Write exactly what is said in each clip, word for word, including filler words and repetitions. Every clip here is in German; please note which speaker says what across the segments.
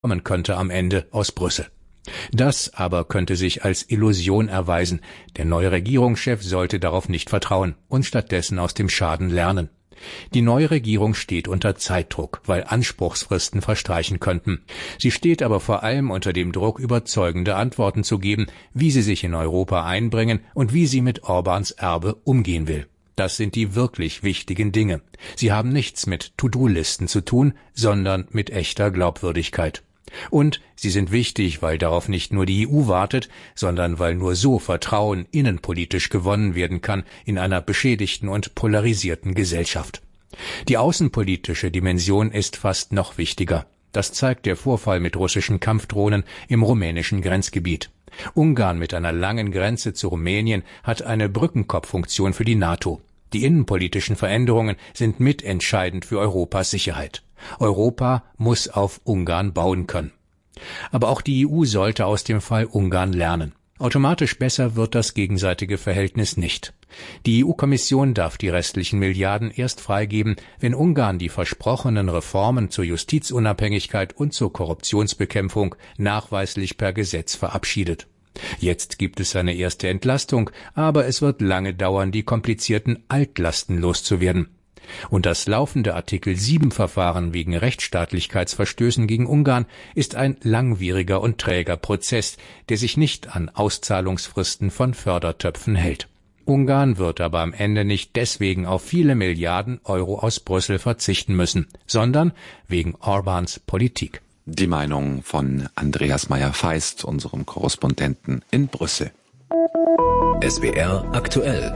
Speaker 1: kommen könnte am Ende aus Brüssel. Das aber könnte sich als Illusion erweisen. Der neue Regierungschef sollte darauf nicht vertrauen und stattdessen aus dem Schaden lernen. Die neue Regierung steht unter Zeitdruck, weil Anspruchsfristen verstreichen könnten. Sie steht aber vor allem unter dem Druck, überzeugende Antworten zu geben, wie sie sich in Europa einbringen und wie sie mit Orbáns Erbe umgehen will. Das sind die wirklich wichtigen Dinge. Sie haben nichts mit To-Do-Listen zu tun, sondern mit echter Glaubwürdigkeit. Und sie sind wichtig, weil darauf nicht nur die E U wartet, sondern weil nur so Vertrauen innenpolitisch gewonnen werden kann in einer beschädigten und polarisierten Gesellschaft. Die außenpolitische Dimension ist fast noch wichtiger. Das zeigt der Vorfall mit russischen Kampfdrohnen im rumänischen Grenzgebiet. Ungarn mit einer langen Grenze zu Rumänien hat eine Brückenkopffunktion für die NATO. Die innenpolitischen Veränderungen sind mitentscheidend für Europas Sicherheit. Europa muss auf Ungarn bauen können. Aber auch die E U sollte aus dem Fall Ungarn lernen. Automatisch besser wird das gegenseitige Verhältnis nicht. Die E U-Kommission darf die restlichen Milliarden erst freigeben, wenn Ungarn die versprochenen Reformen zur Justizunabhängigkeit und zur Korruptionsbekämpfung nachweislich per Gesetz verabschiedet. Jetzt gibt es eine erste Entlastung, aber es wird lange dauern, die komplizierten Altlasten loszuwerden. Und das laufende Artikel sieben Verfahren wegen Rechtsstaatlichkeitsverstößen gegen Ungarn ist ein langwieriger und träger Prozess, der sich nicht an Auszahlungsfristen von Fördertöpfen hält. Ungarn wird aber am Ende nicht deswegen auf viele Milliarden Euro aus Brüssel verzichten müssen, sondern wegen Orbáns Politik.
Speaker 2: Die Meinung von Andreas Meyer-Feist, unserem Korrespondenten in Brüssel.
Speaker 3: S W R aktuell.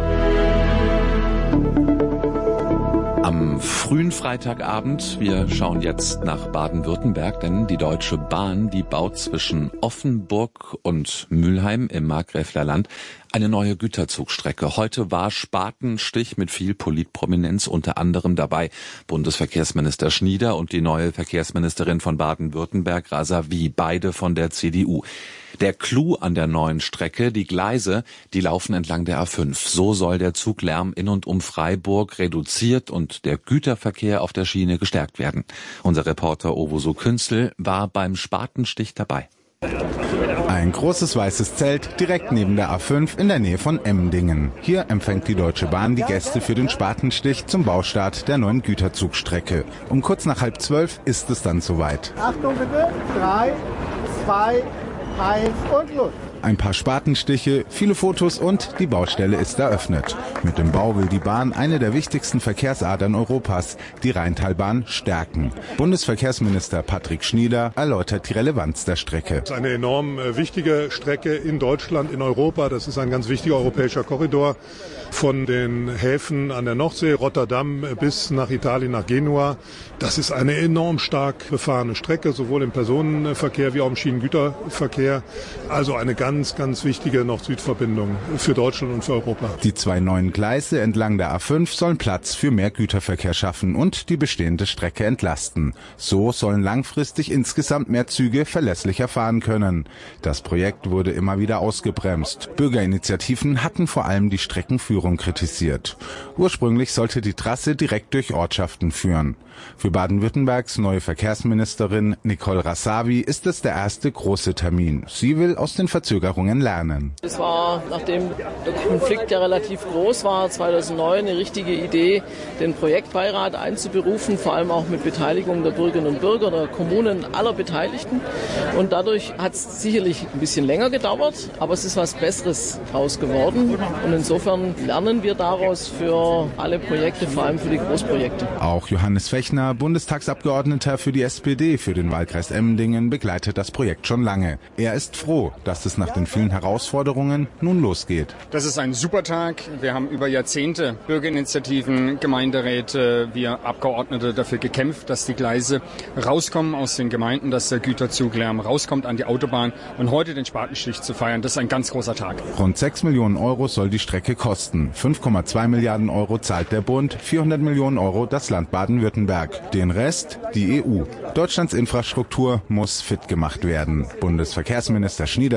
Speaker 2: Am frühen Freitagabend, wir schauen jetzt nach Baden-Württemberg, denn die Deutsche Bahn, die baut zwischen Offenburg und Mülheim im Markgräflerland eine neue Güterzugstrecke. Heute war Spatenstich mit viel Politprominenz, unter anderem dabei Bundesverkehrsminister Schnieder und die neue Verkehrsministerin von Baden-Württemberg, Razavi, beide von der C D U. Der Clou an der neuen Strecke, die Gleise, die laufen entlang der A fünf. So soll der Zuglärm in und um Freiburg reduziert und der Güterverkehr auf der Schiene gestärkt werden. Unser Reporter Ovoso Künzel war beim Spatenstich dabei.
Speaker 4: Ein großes weißes Zelt direkt neben der A fünf in der Nähe von Emmendingen. Hier empfängt die Deutsche Bahn die Gäste für den Spatenstich zum Baustart der neuen Güterzugstrecke. Um kurz nach halb zwölf ist es dann soweit.
Speaker 5: Achtung bitte, drei, zwei, eins und los.
Speaker 4: Ein paar Spatenstiche, viele Fotos und die Baustelle ist eröffnet. Mit dem Bau will die Bahn eine der wichtigsten Verkehrsadern Europas, die Rheintalbahn, stärken. Bundesverkehrsminister Patrick Schnieder erläutert die Relevanz der Strecke.
Speaker 6: Das ist eine enorm wichtige Strecke in Deutschland, in Europa. Das ist ein ganz wichtiger europäischer Korridor von den Häfen an der Nordsee, Rotterdam bis nach Italien, nach Genua. Das ist eine enorm stark befahrene Strecke, sowohl im Personenverkehr wie auch im Schienengüterverkehr. Also eine ganz, ganz wichtige Nord-Süd-Verbindung für Deutschland und für Europa.
Speaker 4: Die zwei neuen Gleise entlang der A fünf sollen Platz für mehr Güterverkehr schaffen und die bestehende Strecke entlasten. So sollen langfristig insgesamt mehr Züge verlässlicher fahren können. Das Projekt wurde immer wieder ausgebremst. Bürgerinitiativen hatten vor allem die Streckenführung kritisiert. Ursprünglich sollte die Trasse direkt durch Ortschaften führen. Für Baden-Württembergs neue Verkehrsministerin Nicole Razavi ist es der erste große Termin. Sie will aus den Verzögerungen lernen.
Speaker 7: Es war, nachdem der Konflikt ja relativ groß war, zweitausendneun eine richtige Idee, den Projektbeirat einzuberufen, vor allem auch mit Beteiligung der Bürgerinnen und Bürger, der Kommunen, aller Beteiligten. Und dadurch hat es sicherlich ein bisschen länger gedauert, aber es ist was Besseres draus geworden. Und insofern lernen wir daraus für alle Projekte, vor allem für die Großprojekte.
Speaker 4: Auch Johannes Fechner, Bundestagsabgeordneter für die S P D für den Wahlkreis Emmendingen, begleitet das Projekt schon lange. Er ist froh, dass es nach den vielen Herausforderungen nun losgeht.
Speaker 8: Das ist ein super Tag. Wir haben über Jahrzehnte Bürgerinitiativen, Gemeinderäte, wir Abgeordnete dafür gekämpft, dass die Gleise rauskommen aus den Gemeinden, dass der Güterzuglärm rauskommt an die Autobahn. Und heute den Spatenstich zu feiern, das ist ein ganz großer Tag.
Speaker 4: Rund sechs Millionen Euro soll die Strecke kosten. fünf Komma zwei Milliarden Euro zahlt der Bund, vierhundert Millionen Euro das Land Baden-Württemberg. Den Rest die E U. Deutschlands Infrastruktur muss fit gemacht werden. Bundesverkehrsminister Schnieder zufolge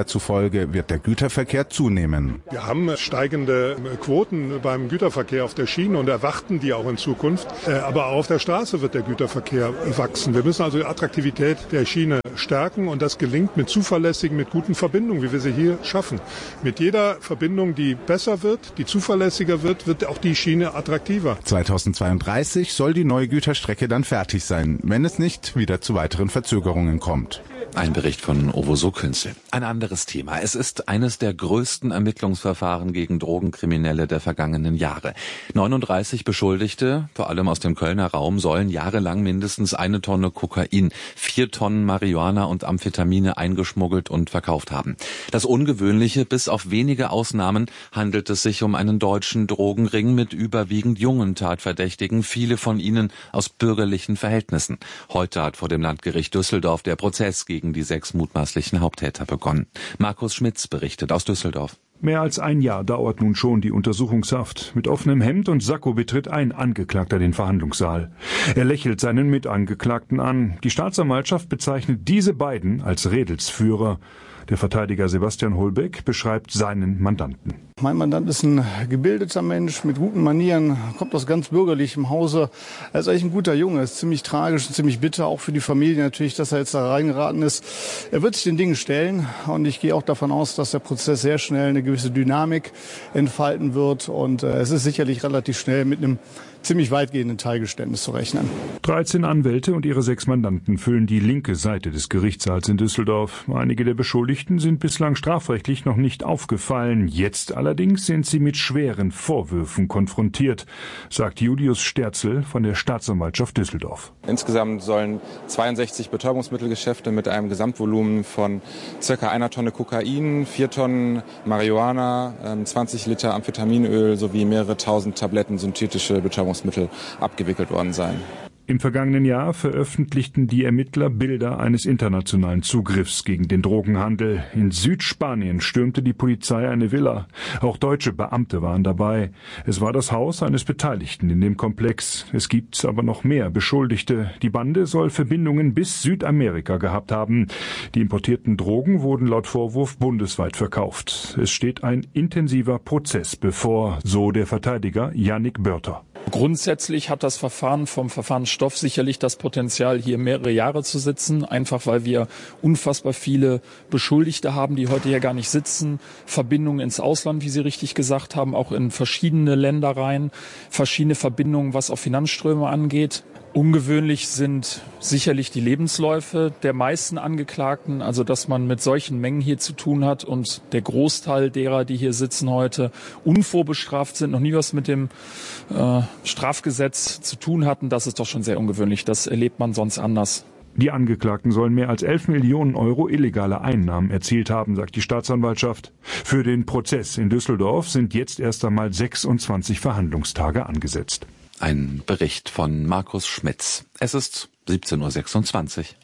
Speaker 4: Folge wird der Güterverkehr zunehmen.
Speaker 6: Wir haben steigende Quoten beim Güterverkehr auf der Schiene und erwarten die auch in Zukunft. Aber auch auf der Straße wird der Güterverkehr wachsen. Wir müssen also die Attraktivität der Schiene stärken und das gelingt mit zuverlässigen, mit guten Verbindungen, wie wir sie hier schaffen. Mit jeder Verbindung, die besser wird, die zuverlässiger wird, wird auch die Schiene attraktiver.
Speaker 4: zweitausendzweiunddreißig soll die neue Güterstrecke dann fertig sein, wenn es nicht wieder zu weiteren Verzögerungen kommt.
Speaker 2: Ein Bericht von Ovoso Künzel. Ein anderes Thema. Es ist eines der größten Ermittlungsverfahren gegen Drogenkriminelle der vergangenen Jahre. neununddreißig Beschuldigte, vor allem aus dem Kölner Raum, sollen jahrelang mindestens eine Tonne Kokain, vier Tonnen Marihuana und Amphetamine eingeschmuggelt und verkauft haben. Das Ungewöhnliche, bis auf wenige Ausnahmen, handelt es sich um einen deutschen Drogenring mit überwiegend jungen Tatverdächtigen, viele von ihnen aus bürgerlichen Verhältnissen. Heute hat vor dem Landgericht Düsseldorf der Prozess gegen die sechs mutmaßlichen Haupttäter begonnen. Markus Schmitz berichtet aus Düsseldorf.
Speaker 9: Mehr als ein Jahr dauert nun schon die Untersuchungshaft. Mit offenem Hemd und Sakko betritt ein Angeklagter den Verhandlungssaal. Er lächelt seinen Mitangeklagten an. Die Staatsanwaltschaft bezeichnet diese beiden als Rädelsführer. Der Verteidiger Sebastian Holbeck beschreibt seinen Mandanten.
Speaker 5: Mein Mandant ist ein gebildeter Mensch mit guten Manieren, kommt aus ganz bürgerlichem Hause. Er ist eigentlich ein guter Junge, ist ziemlich tragisch und ziemlich bitter, auch für die Familie natürlich, dass er jetzt da reingeraten ist. Er wird sich den Dingen stellen und ich gehe auch davon aus, dass der Prozess sehr schnell eine gewisse Dynamik entfalten wird. Und äh, es ist sicherlich relativ schnell mit einem ziemlich weitgehenden Teilgeständnis zu rechnen.
Speaker 9: dreizehn Anwälte und ihre sechs Mandanten füllen die linke Seite des Gerichtssaals in Düsseldorf. Einige der Beschuldigten sind bislang strafrechtlich noch nicht aufgefallen. Jetzt allerdings sind sie mit schweren Vorwürfen konfrontiert, sagt Julius Sterzel von der Staatsanwaltschaft Düsseldorf.
Speaker 10: Insgesamt sollen zweiundsechzig Betäubungsmittelgeschäfte mit einem Gesamtvolumen von circa einer Tonne Kokain, vier Tonnen Marihuana, zwanzig Liter Amphetaminöl sowie mehrere tausend Tabletten synthetische Betäubungsmittel abgewickelt worden sein.
Speaker 9: Im vergangenen Jahr veröffentlichten die Ermittler Bilder eines internationalen Zugriffs gegen den Drogenhandel. In Südspanien stürmte die Polizei eine Villa. Auch deutsche Beamte waren dabei. Es war das Haus eines Beteiligten in dem Komplex. Es gibt aber noch mehr Beschuldigte. Die Bande soll Verbindungen bis Südamerika gehabt haben. Die importierten Drogen wurden laut Vorwurf bundesweit verkauft. Es steht ein intensiver Prozess bevor, so der Verteidiger Yannick Börter.
Speaker 11: Grundsätzlich hat das Verfahren vom Verfahrensstoff sicherlich das Potenzial, hier mehrere Jahre zu sitzen, einfach weil wir unfassbar viele Beschuldigte haben, die heute hier gar nicht sitzen, Verbindungen ins Ausland, wie Sie richtig gesagt haben, auch in verschiedene Länder rein, verschiedene Verbindungen, was auch Finanzströme angeht. Ungewöhnlich sind sicherlich die Lebensläufe der meisten Angeklagten, also dass man mit solchen Mengen hier zu tun hat und der Großteil derer, die hier sitzen heute, unvorbestraft sind, noch nie was mit dem äh, Strafgesetz zu tun hatten. Das ist doch schon sehr ungewöhnlich. Das erlebt man sonst anders.
Speaker 9: Die Angeklagten sollen mehr als elf Millionen Euro illegale Einnahmen erzielt haben, sagt die Staatsanwaltschaft. Für den Prozess in Düsseldorf sind jetzt erst einmal sechsundzwanzig Verhandlungstage angesetzt.
Speaker 2: Ein Bericht von Markus Schmitz. Es ist siebzehn Uhr sechsundzwanzig.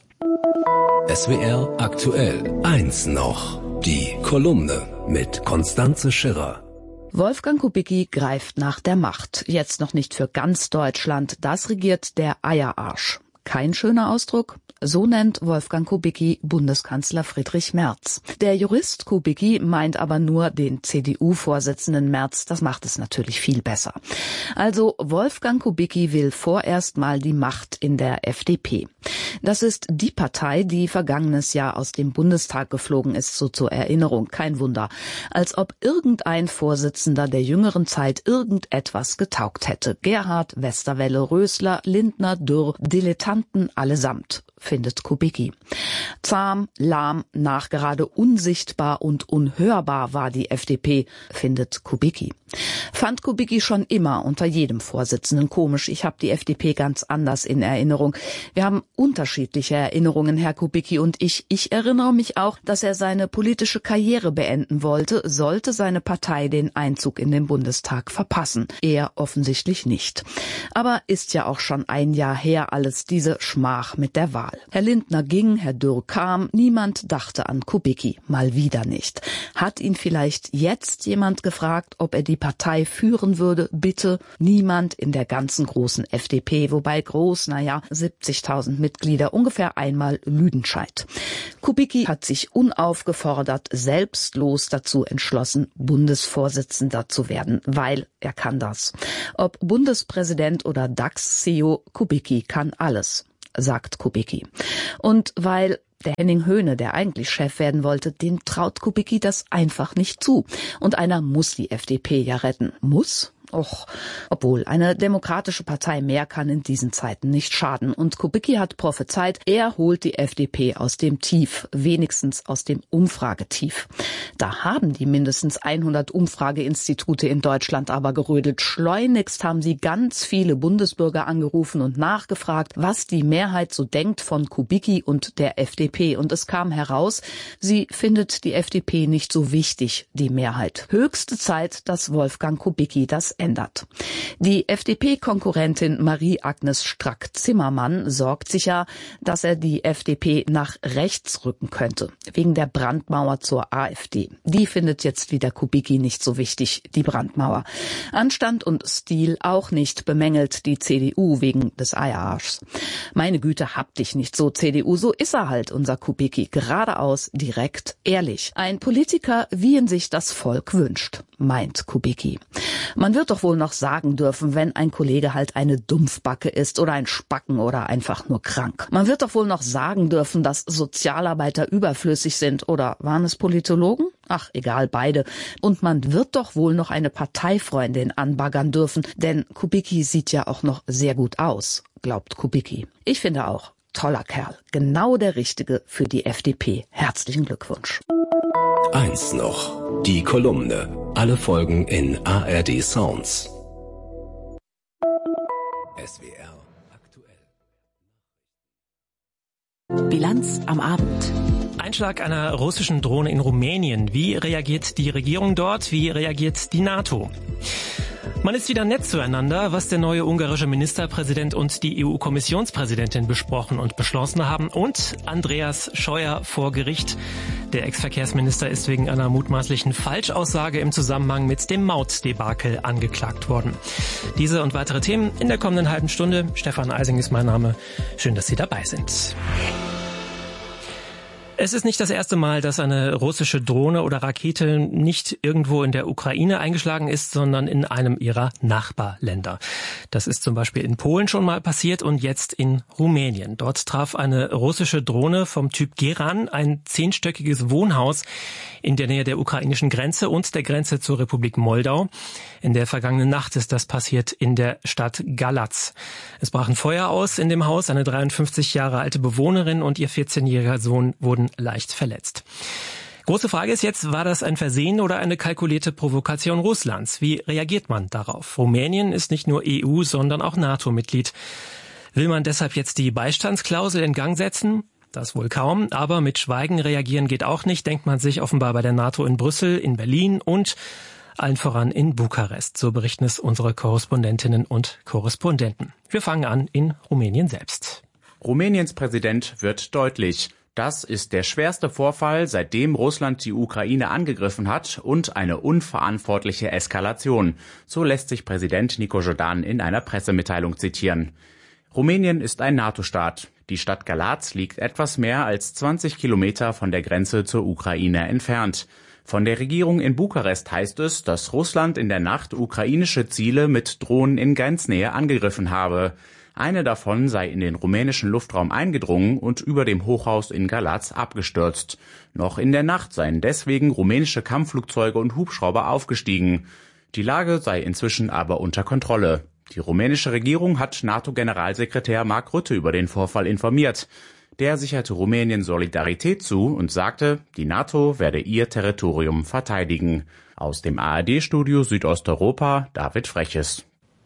Speaker 3: S W R aktuell eins noch. Die Kolumne mit Constanze Schirrer.
Speaker 12: Wolfgang Kubicki greift nach der Macht. Jetzt noch nicht für ganz Deutschland. Das regiert der Eierarsch. Kein schöner Ausdruck? So nennt Wolfgang Kubicki Bundeskanzler Friedrich Merz. Der Jurist Kubicki meint aber nur den C D U-Vorsitzenden Merz. Das macht es natürlich viel besser. Also Wolfgang Kubicki will vorerst mal die Macht in der F D P. Das ist die Partei, die vergangenes Jahr aus dem Bundestag geflogen ist, so zur Erinnerung. Kein Wunder. Als ob irgendein Vorsitzender der jüngeren Zeit irgendetwas getaugt hätte. Gerhard, Westerwelle, Rösler, Lindner, Dürr, Dilettanten allesamt, findet Kubicki. Zahm, lahm, nachgerade unsichtbar und unhörbar war die F D P, findet Kubicki. Fand Kubicki schon immer unter jedem Vorsitzenden komisch. Ich habe die F D P ganz anders in Erinnerung. Wir haben unterschiedliche Erinnerungen, Herr Kubicki und ich. Ich erinnere mich auch, dass er seine politische Karriere beenden wollte, sollte seine Partei den Einzug in den Bundestag verpassen. Er offensichtlich nicht. Aber ist ja auch schon ein Jahr her alles, diese Schmach mit der Wahl. egal. Herr Lindner ging, Herr Dürr kam, niemand dachte an Kubicki, mal wieder nicht. Hat ihn vielleicht jetzt jemand gefragt, ob er die Partei führen würde? Bitte, niemand in der ganzen großen F D P, wobei groß, naja, siebzigtausend Mitglieder, ungefähr einmal Lüdenscheid. Kubicki hat sich unaufgefordert, selbstlos dazu entschlossen, Bundesvorsitzender zu werden, weil er kann das. Ob Bundespräsident oder DAX-C E O, Kubicki kann alles, sagt Kubicki. Und weil der Henning Höhne, der eigentlich Chef werden wollte, dem traut Kubicki das einfach nicht zu. Und einer muss die F D P ja retten. Muss? Och, obwohl eine demokratische Partei mehr kann in diesen Zeiten nicht schaden. Und Kubicki hat prophezeit, er holt die F D P aus dem Tief, wenigstens aus dem Umfragetief. Da haben die mindestens hundert Umfrageinstitute in Deutschland aber gerödelt. Schleunigst haben sie ganz viele Bundesbürger angerufen und nachgefragt, was die Mehrheit so denkt von Kubicki und der F D P. Und es kam heraus, sie findet die F D P nicht so wichtig, die Mehrheit. Höchste Zeit, dass Wolfgang Kubicki das ändert. Die F D P-Konkurrentin Marie-Agnes Strack-Zimmermann sorgt sich ja, dass er die F D P nach rechts rücken könnte, wegen der Brandmauer zur AfD. Die findet jetzt wieder Kubicki nicht so wichtig, die Brandmauer. Anstand und Stil auch nicht, bemängelt die C D U wegen des Eierarschs. Meine Güte, hab dich nicht so, C D U, so ist er halt, unser Kubicki. Geradeaus, direkt, ehrlich. Ein Politiker, wie ihn sich das Volk wünscht, meint Kubicki. Man wird doch wohl noch sagen dürfen, wenn ein Kollege halt eine Dumpfbacke ist oder ein Spacken oder einfach nur krank. Man wird doch wohl noch sagen dürfen, dass Sozialarbeiter überflüssig sind, oder waren es Politologen? Ach, egal, beide. Und man wird doch wohl noch eine Parteifreundin anbaggern dürfen, denn Kubicki sieht ja auch noch sehr gut aus, glaubt Kubicki. Ich finde auch, toller Kerl, genau der Richtige für die F D P. Herzlichen Glückwunsch.
Speaker 3: Eins noch, die Kolumne. Alle Folgen in A R D Sounds. S W R aktuell.
Speaker 13: Bilanz am Abend.
Speaker 14: Einschlag einer russischen Drohne in Rumänien. Wie reagiert die Regierung dort? Wie reagiert die NATO? Man ist wieder nett zueinander, was der neue ungarische Ministerpräsident und die E U-Kommissionspräsidentin besprochen und beschlossen haben. Und Andreas Scheuer vor Gericht. Der Ex-Verkehrsminister ist wegen einer mutmaßlichen Falschaussage im Zusammenhang mit dem Mautdebakel angeklagt worden. Diese und weitere Themen in der kommenden halben Stunde. Stefan Eising ist mein Name. Schön, dass Sie dabei sind. Es ist nicht das erste Mal, dass eine russische Drohne oder Rakete nicht irgendwo in der Ukraine eingeschlagen ist, sondern in einem ihrer Nachbarländer. Das ist zum Beispiel in Polen schon mal passiert und jetzt in Rumänien. Dort traf eine russische Drohne vom Typ Geran ein zehnstöckiges Wohnhaus in der Nähe der ukrainischen Grenze und der Grenze zur Republik Moldau. In der vergangenen Nacht ist das passiert in der Stadt Galatz. Es brach ein Feuer aus in dem Haus. Eine dreiundfünfzig Jahre alte Bewohnerin und ihr vierzehnjähriger Sohn wurden leicht verletzt. Große Frage ist jetzt, war das ein Versehen oder eine kalkulierte Provokation Russlands? Wie reagiert man darauf? Rumänien ist nicht nur E U, sondern auch NATO-Mitglied. Will man deshalb jetzt die Beistandsklausel in Gang setzen? Das wohl kaum, aber mit Schweigen reagieren geht auch nicht, denkt man sich offenbar bei der NATO in Brüssel, in Berlin und allen voran in Bukarest. So berichten es unsere Korrespondentinnen und Korrespondenten. Wir fangen an in Rumänien selbst.
Speaker 15: Rumäniens Präsident wird deutlich. Das ist der schwerste Vorfall, seitdem Russland die Ukraine angegriffen hat und eine unverantwortliche Eskalation. So lässt sich Präsident Nico-Jordan in einer Pressemitteilung zitieren. Rumänien ist ein NATO-Staat. Die Stadt Galatz liegt etwas mehr als zwanzig Kilometer von der Grenze zur Ukraine entfernt. Von der Regierung in Bukarest heißt es, dass Russland in der Nacht ukrainische Ziele mit Drohnen in Grenznähe angegriffen habe. Eine davon sei in den rumänischen Luftraum eingedrungen und über dem Hochhaus in Galatz abgestürzt. Noch in der Nacht seien deswegen rumänische Kampfflugzeuge und Hubschrauber aufgestiegen. Die Lage sei inzwischen aber unter Kontrolle. Die rumänische Regierung hat NATO-Generalsekretär Mark Rutte über den Vorfall informiert. Der sicherte Rumänien Solidarität zu und sagte, die NATO werde ihr Territorium verteidigen. Aus dem A R D-Studio Südosteuropa David Freches.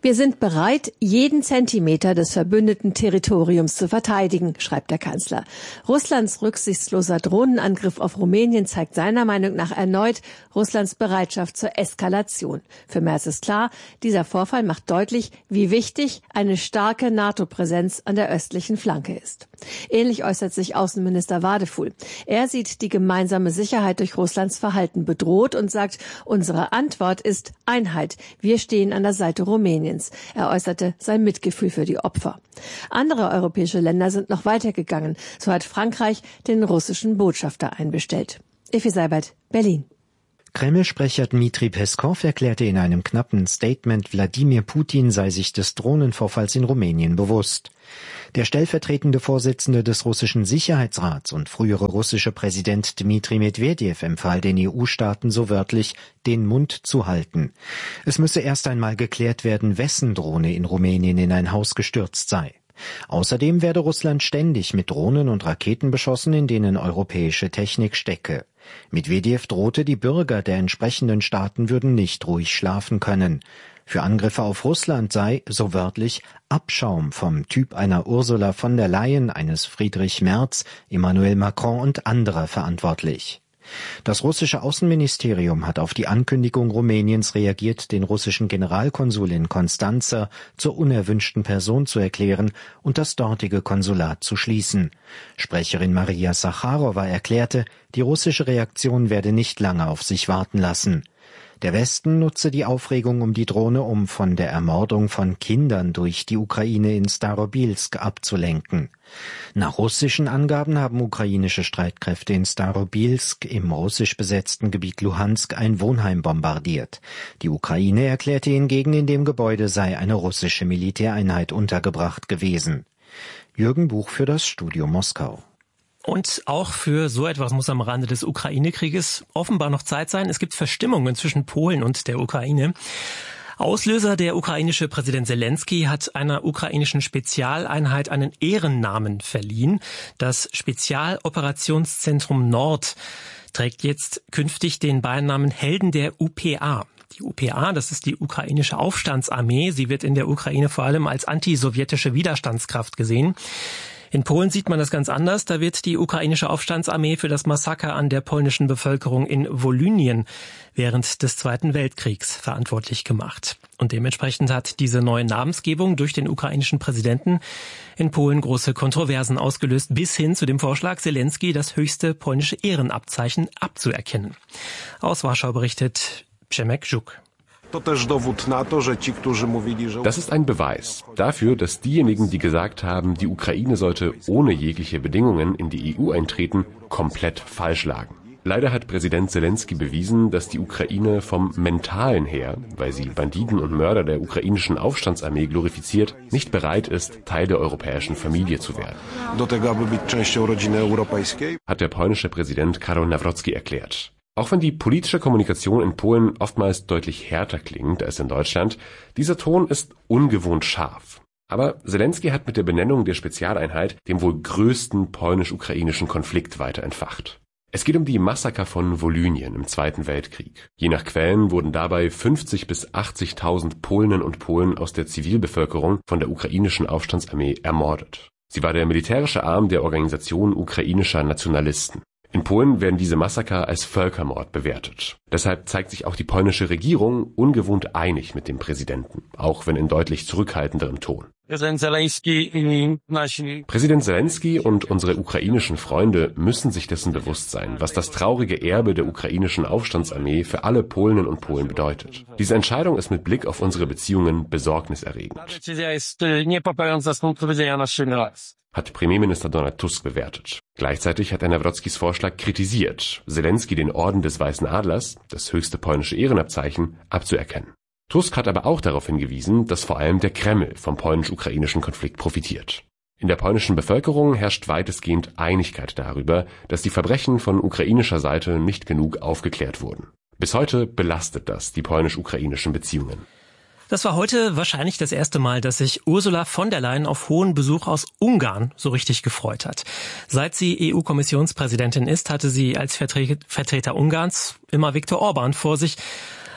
Speaker 13: Wir sind bereit, jeden Zentimeter des verbündeten Territoriums zu verteidigen, schreibt der Kanzler. Russlands rücksichtsloser Drohnenangriff auf Rumänien zeigt seiner Meinung nach erneut Russlands Bereitschaft zur Eskalation. Für Merz ist klar, dieser Vorfall macht deutlich, wie wichtig eine starke NATO-Präsenz an der östlichen Flanke ist. Ähnlich äußert sich Außenminister Wadefuhl. Er sieht die gemeinsame Sicherheit durch Russlands Verhalten bedroht und sagt, unsere Antwort ist Einheit. Wir stehen an der Seite Rumäniens. Er äußerte sein Mitgefühl für die Opfer. Andere europäische Länder sind noch weitergegangen. So hat Frankreich den russischen Botschafter einbestellt. Effi Seibert, Berlin.
Speaker 16: Kreml-Sprecher Dmitri Peskow erklärte in einem knappen Statement, Wladimir Putin sei sich des Drohnenvorfalls in Rumänien bewusst. Der stellvertretende Vorsitzende des russischen Sicherheitsrats und frühere russische Präsident Dmitri Medwedew empfahl den E U-Staaten so wörtlich, den Mund zu halten. Es müsse erst einmal geklärt werden, wessen Drohne in Rumänien in ein Haus gestürzt sei. Außerdem werde Russland ständig mit Drohnen und Raketen beschossen, in denen europäische Technik stecke. Medwedew drohte, die Bürger der entsprechenden Staaten würden nicht ruhig schlafen können. Für Angriffe auf Russland sei, so wörtlich, Abschaum vom Typ einer Ursula von der Leyen, eines Friedrich Merz, Emmanuel Macron und anderer verantwortlich. Das russische Außenministerium hat auf die Ankündigung Rumäniens reagiert, den russischen Generalkonsul in Konstanza zur unerwünschten Person zu erklären und das dortige Konsulat zu schließen. Sprecherin Maria Sacharowa erklärte, die russische Reaktion werde nicht lange auf sich warten lassen. Der Westen nutze die Aufregung um die Drohne, um von der Ermordung von Kindern durch die Ukraine in Starobilsk abzulenken. Nach russischen Angaben haben ukrainische Streitkräfte in Starobilsk im russisch besetzten Gebiet Luhansk ein Wohnheim bombardiert. Die Ukraine erklärte hingegen, in dem Gebäude sei eine russische Militäreinheit untergebracht gewesen. Jürgen Buch für das Studio Moskau.
Speaker 14: Und auch für so etwas muss am Rande des Ukraine-Krieges offenbar noch Zeit sein. Es gibt Verstimmungen zwischen Polen und der Ukraine. Auslöser, der ukrainische Präsident Selenskyj hat einer ukrainischen Spezialeinheit einen Ehrennamen verliehen. Das Spezialoperationszentrum Nord trägt jetzt künftig den Beinamen Helden der U P A. Die U P A, das ist die ukrainische Aufstandsarmee. Sie wird in der Ukraine vor allem als antisowjetische Widerstandskraft gesehen. In Polen sieht man das ganz anders. Da wird die ukrainische Aufstandsarmee für das Massaker an der polnischen Bevölkerung in Wolynien während des Zweiten Weltkriegs verantwortlich gemacht. Und dementsprechend hat diese neue Namensgebung durch den ukrainischen Präsidenten in Polen große Kontroversen ausgelöst, bis hin zu dem Vorschlag, Selenskyj das höchste polnische Ehrenabzeichen abzuerkennen. Aus Warschau berichtet Przemek Żuk.
Speaker 17: Das ist ein Beweis dafür, dass diejenigen, die gesagt haben, die Ukraine sollte ohne jegliche Bedingungen in die E U eintreten, komplett falsch lagen. Leider hat Präsident Selenskyj bewiesen, dass die Ukraine vom Mentalen her, weil sie Banditen und Mörder der ukrainischen Aufstandsarmee glorifiziert, nicht bereit ist, Teil der europäischen Familie zu werden. Hat der polnische Präsident Karol Nawrocki erklärt. Auch wenn die politische Kommunikation in Polen oftmals deutlich härter klingt als in Deutschland, dieser Ton ist ungewohnt scharf. Aber Selenskyj hat mit der Benennung der Spezialeinheit den wohl größten polnisch-ukrainischen Konflikt weiter entfacht. Es geht um die Massaker von Wolynien im Zweiten Weltkrieg. Je nach Quellen wurden dabei fünfzig bis achtzigtausend Polinnen und Polen aus der Zivilbevölkerung von der ukrainischen Aufstandsarmee ermordet. Sie war der militärische Arm der Organisation ukrainischer Nationalisten. In Polen werden diese Massaker als Völkermord bewertet. Deshalb zeigt sich auch die polnische Regierung ungewohnt einig mit dem Präsidenten, auch wenn in deutlich zurückhaltenderem Ton. Präsident Selenskyj und unsere ukrainischen Freunde müssen sich dessen bewusst sein, was das traurige Erbe der ukrainischen Aufstandsarmee für alle Polinnen und Polen bedeutet. Diese Entscheidung ist mit Blick auf unsere Beziehungen besorgniserregend, hat Premierminister Donald Tusk bewertet. Gleichzeitig hat er Nawrockis Vorschlag kritisiert, Selenskyj den Orden des Weißen Adlers, das höchste polnische Ehrenabzeichen, abzuerkennen. Tusk hat aber auch darauf hingewiesen, dass vor allem der Kreml vom polnisch-ukrainischen Konflikt profitiert. In der polnischen Bevölkerung herrscht weitestgehend Einigkeit darüber, dass die Verbrechen von ukrainischer Seite nicht genug aufgeklärt wurden. Bis heute belastet das die polnisch-ukrainischen Beziehungen.
Speaker 14: Das war heute wahrscheinlich das erste Mal, dass sich Ursula von der Leyen auf hohen Besuch aus Ungarn so richtig gefreut hat. Seit sie E U-Kommissionspräsidentin ist, hatte sie als Vertreter Ungarns immer Viktor Orbán vor sich.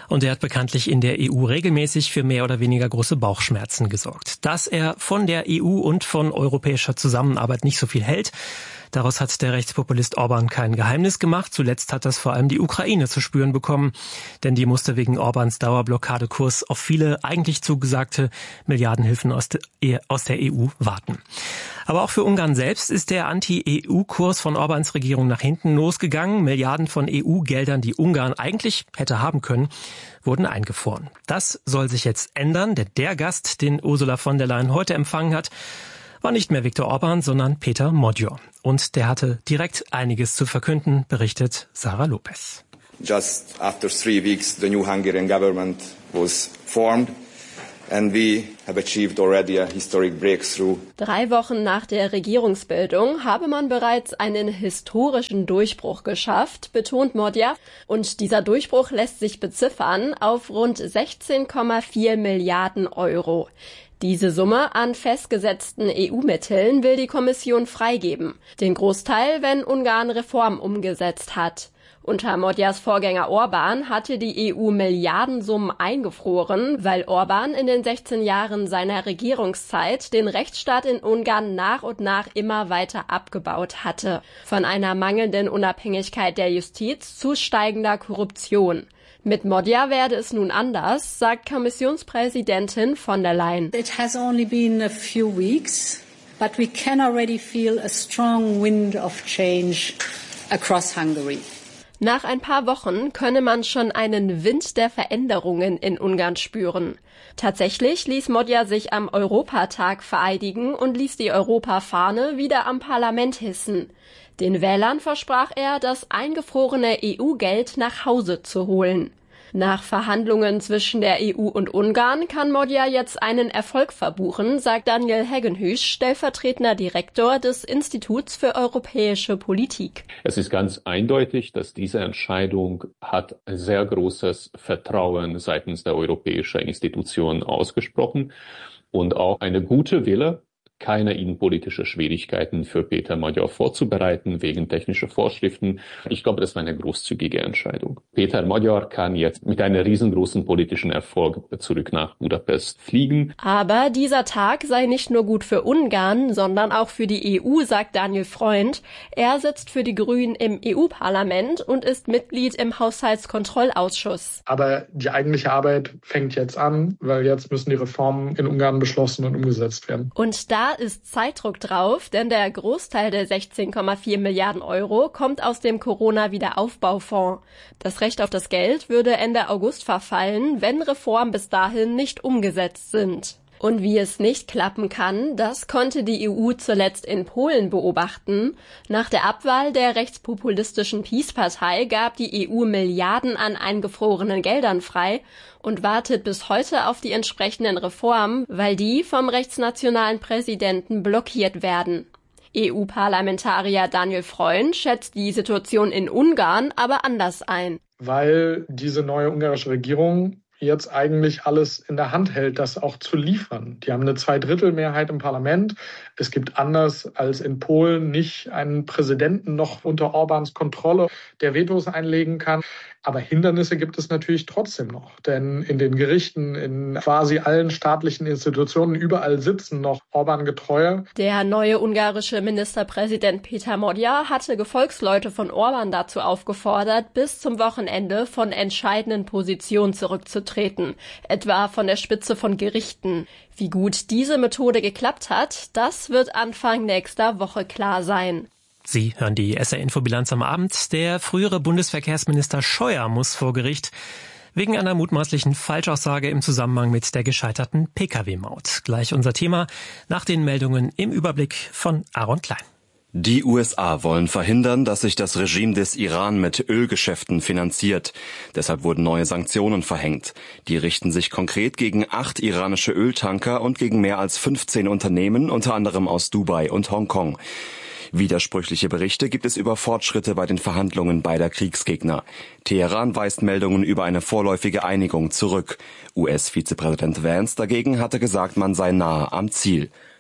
Speaker 14: Und er hat bekanntlich in der E U regelmäßig für mehr oder weniger große Bauchschmerzen gesorgt. Dass er von der E U und von europäischer Zusammenarbeit nicht so viel hält, daraus hat der Rechtspopulist Orban kein Geheimnis gemacht. Zuletzt hat das vor allem die Ukraine zu spüren bekommen, denn die musste wegen Orbans Dauerblockadekurs auf viele eigentlich zugesagte Milliardenhilfen aus der, aus der E U warten. Aber auch für Ungarn selbst ist der Anti-E U-Kurs von Orbans Regierung nach hinten losgegangen. Milliarden von E U-Geldern, die Ungarn eigentlich hätte haben können, wurden eingefroren. Das soll sich jetzt ändern, denn der Gast, den Ursula von der Leyen heute empfangen hat, war nicht mehr Viktor Orban, sondern Peter Magyar. Und der hatte direkt einiges zu verkünden, berichtet Sarah Lopez.
Speaker 18: Just after three weeks, the new Hungarian government was formed. And we have achieved already a historic breakthrough.
Speaker 19: Drei Wochen nach der Regierungsbildung habe man bereits einen historischen Durchbruch geschafft, betont Magyar. Und dieser Durchbruch lässt sich beziffern auf rund sechzehn Komma vier Milliarden Euro. Diese Summe an festgesetzten E U-Mitteln will die Kommission freigeben. Den Großteil, wenn Ungarn Reformen umgesetzt hat. Unter Magyars Vorgänger Orban hatte die E U Milliardensummen eingefroren, weil Orban in den sechzehn Jahren seiner Regierungszeit den Rechtsstaat in Ungarn nach und nach immer weiter abgebaut hatte. Von einer mangelnden Unabhängigkeit der Justiz zu steigender Korruption. Mit Magyar werde es nun anders, sagt Kommissionspräsidentin von der Leyen.
Speaker 20: It has only been a few weeks, but we can already feel a strong wind of change across Hungary.
Speaker 19: Nach ein paar Wochen könne man schon einen Wind der Veränderungen in Ungarn spüren. Tatsächlich ließ Magyar sich am Europatag vereidigen und ließ die Europafahne wieder am Parlament hissen. Den Wählern versprach er, das eingefrorene E U-Geld nach Hause zu holen. Nach Verhandlungen zwischen der E U und Ungarn kann Magyar jetzt einen Erfolg verbuchen, sagt Daniel Heggenhüsch, stellvertretender Direktor des Instituts für europäische Politik.
Speaker 21: Es ist ganz eindeutig, dass diese Entscheidung hat ein sehr großes Vertrauen seitens der europäischen Institutionen ausgesprochen und auch eine gute Wille, keine innenpolitische Schwierigkeiten für Peter Magyar vorzubereiten wegen technischer Vorschriften. Ich glaube, das war eine großzügige Entscheidung. Peter Magyar kann jetzt mit einem riesengroßen politischen Erfolg zurück nach Budapest fliegen.
Speaker 19: Aber dieser Tag sei nicht nur gut für Ungarn, sondern auch für die E U, sagt Daniel Freund. Er sitzt für die Grünen im E U-Parlament und ist Mitglied im Haushaltskontrollausschuss.
Speaker 22: Aber die eigentliche Arbeit fängt jetzt an, weil jetzt müssen die Reformen in Ungarn beschlossen und umgesetzt werden.
Speaker 19: Und da ist Zeitdruck drauf, denn der Großteil der sechzehn Komma vier Milliarden Euro kommt aus dem Corona-Wiederaufbaufonds. Das Recht auf das Geld würde Ende August verfallen, wenn Reformen bis dahin nicht umgesetzt sind. Und wie es nicht klappen kann, das konnte die E U zuletzt in Polen beobachten. Nach der Abwahl der rechtspopulistischen PiS-Partei gab die E U Milliarden an eingefrorenen Geldern frei und wartet bis heute auf die entsprechenden Reformen, weil die vom rechtsnationalen Präsidenten blockiert werden. E U-Parlamentarier Daniel Freund schätzt die Situation in Ungarn aber anders ein.
Speaker 22: Weil diese neue ungarische Regierung jetzt eigentlich alles in der Hand hält, das auch zu liefern. Die haben eine Zweidrittelmehrheit im Parlament. Es gibt anders als in Polen nicht einen Präsidenten noch unter Orbans Kontrolle, der Vetos einlegen kann. Aber Hindernisse gibt es natürlich trotzdem noch. Denn in den Gerichten, in quasi allen staatlichen Institutionen, überall sitzen noch Orban-Getreue.
Speaker 19: Der neue ungarische Ministerpräsident Peter Magyar hatte Gefolgsleute von Orban dazu aufgefordert, bis zum Wochenende von entscheidenden Positionen zurückzutreten, etwa von der Spitze von Gerichten. Wie gut diese Methode geklappt hat, das wird Anfang nächster Woche klar sein.
Speaker 14: Sie hören die S R-Infobilanz am Abend. Der frühere Bundesverkehrsminister Scheuer muss vor Gericht wegen einer mutmaßlichen Falschaussage im Zusammenhang mit der gescheiterten Pkw-Maut. Gleich unser Thema nach den Meldungen im Überblick von Aaron Klein.
Speaker 23: Die U S A wollen verhindern, dass sich das Regime des Iran mit Ölgeschäften finanziert. Deshalb wurden neue Sanktionen verhängt. Die richten sich konkret gegen acht iranische Öltanker und gegen mehr als fünfzehn Unternehmen, unter anderem aus Dubai und Hongkong. Widersprüchliche Berichte gibt es über Fortschritte bei den Verhandlungen beider Kriegsgegner. Teheran weist Meldungen über eine vorläufige Einigung zurück. U S-Vizepräsident Vance dagegen hatte gesagt, man sei nahe am Ziel.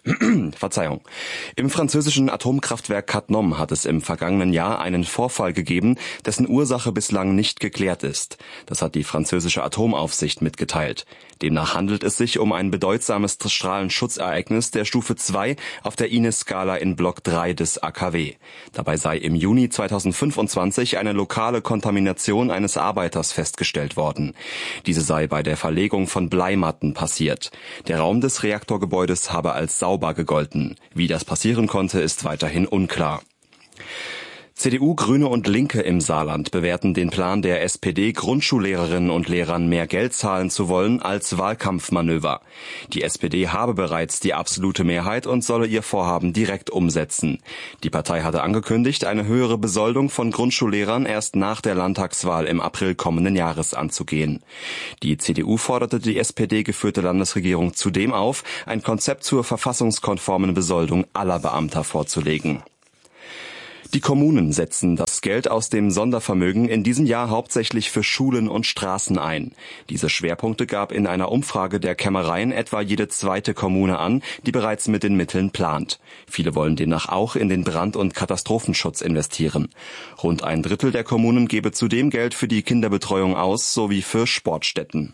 Speaker 23: Verzeihung. Im französischen Atomkraftwerk Cattenom hat es im vergangenen Jahr einen Vorfall gegeben, dessen Ursache bislang nicht geklärt ist. Das hat die französische Atomaufsicht mitgeteilt. Demnach handelt es sich um ein bedeutsames Strahlenschutzereignis der Stufe zwei auf der I N E S-Skala in Block drei des A K W. Dabei sei im Juni zweitausendfünfundzwanzig eine lokale Kontamination eines Arbeiters festgestellt worden. Diese sei bei der Verlegung von Bleimatten passiert. Der Raum des Reaktorgebäudes habe als sauber gegolten. Wie das passieren konnte, ist weiterhin unklar. C D U, Grüne und Linke im Saarland bewerten den Plan der S P D, Grundschullehrerinnen und Lehrern mehr Geld zahlen zu wollen, als Wahlkampfmanöver. Die S P D habe bereits die absolute Mehrheit und solle ihr Vorhaben direkt umsetzen. Die Partei hatte angekündigt, eine höhere Besoldung von Grundschullehrern erst nach der Landtagswahl im April kommenden Jahres anzugehen. Die C D U forderte die S P D-geführte Landesregierung zudem auf, ein Konzept zur verfassungskonformen Besoldung aller Beamter vorzulegen. Die Kommunen setzen das Geld aus dem Sondervermögen in diesem Jahr hauptsächlich für Schulen und Straßen ein. Diese Schwerpunkte gab in einer Umfrage der Kämmereien etwa jede zweite Kommune an, die bereits mit den Mitteln plant. Viele wollen demnach auch in den Brand- und Katastrophenschutz investieren. Rund ein Drittel der Kommunen gebe zudem Geld für die Kinderbetreuung aus, sowie für Sportstätten.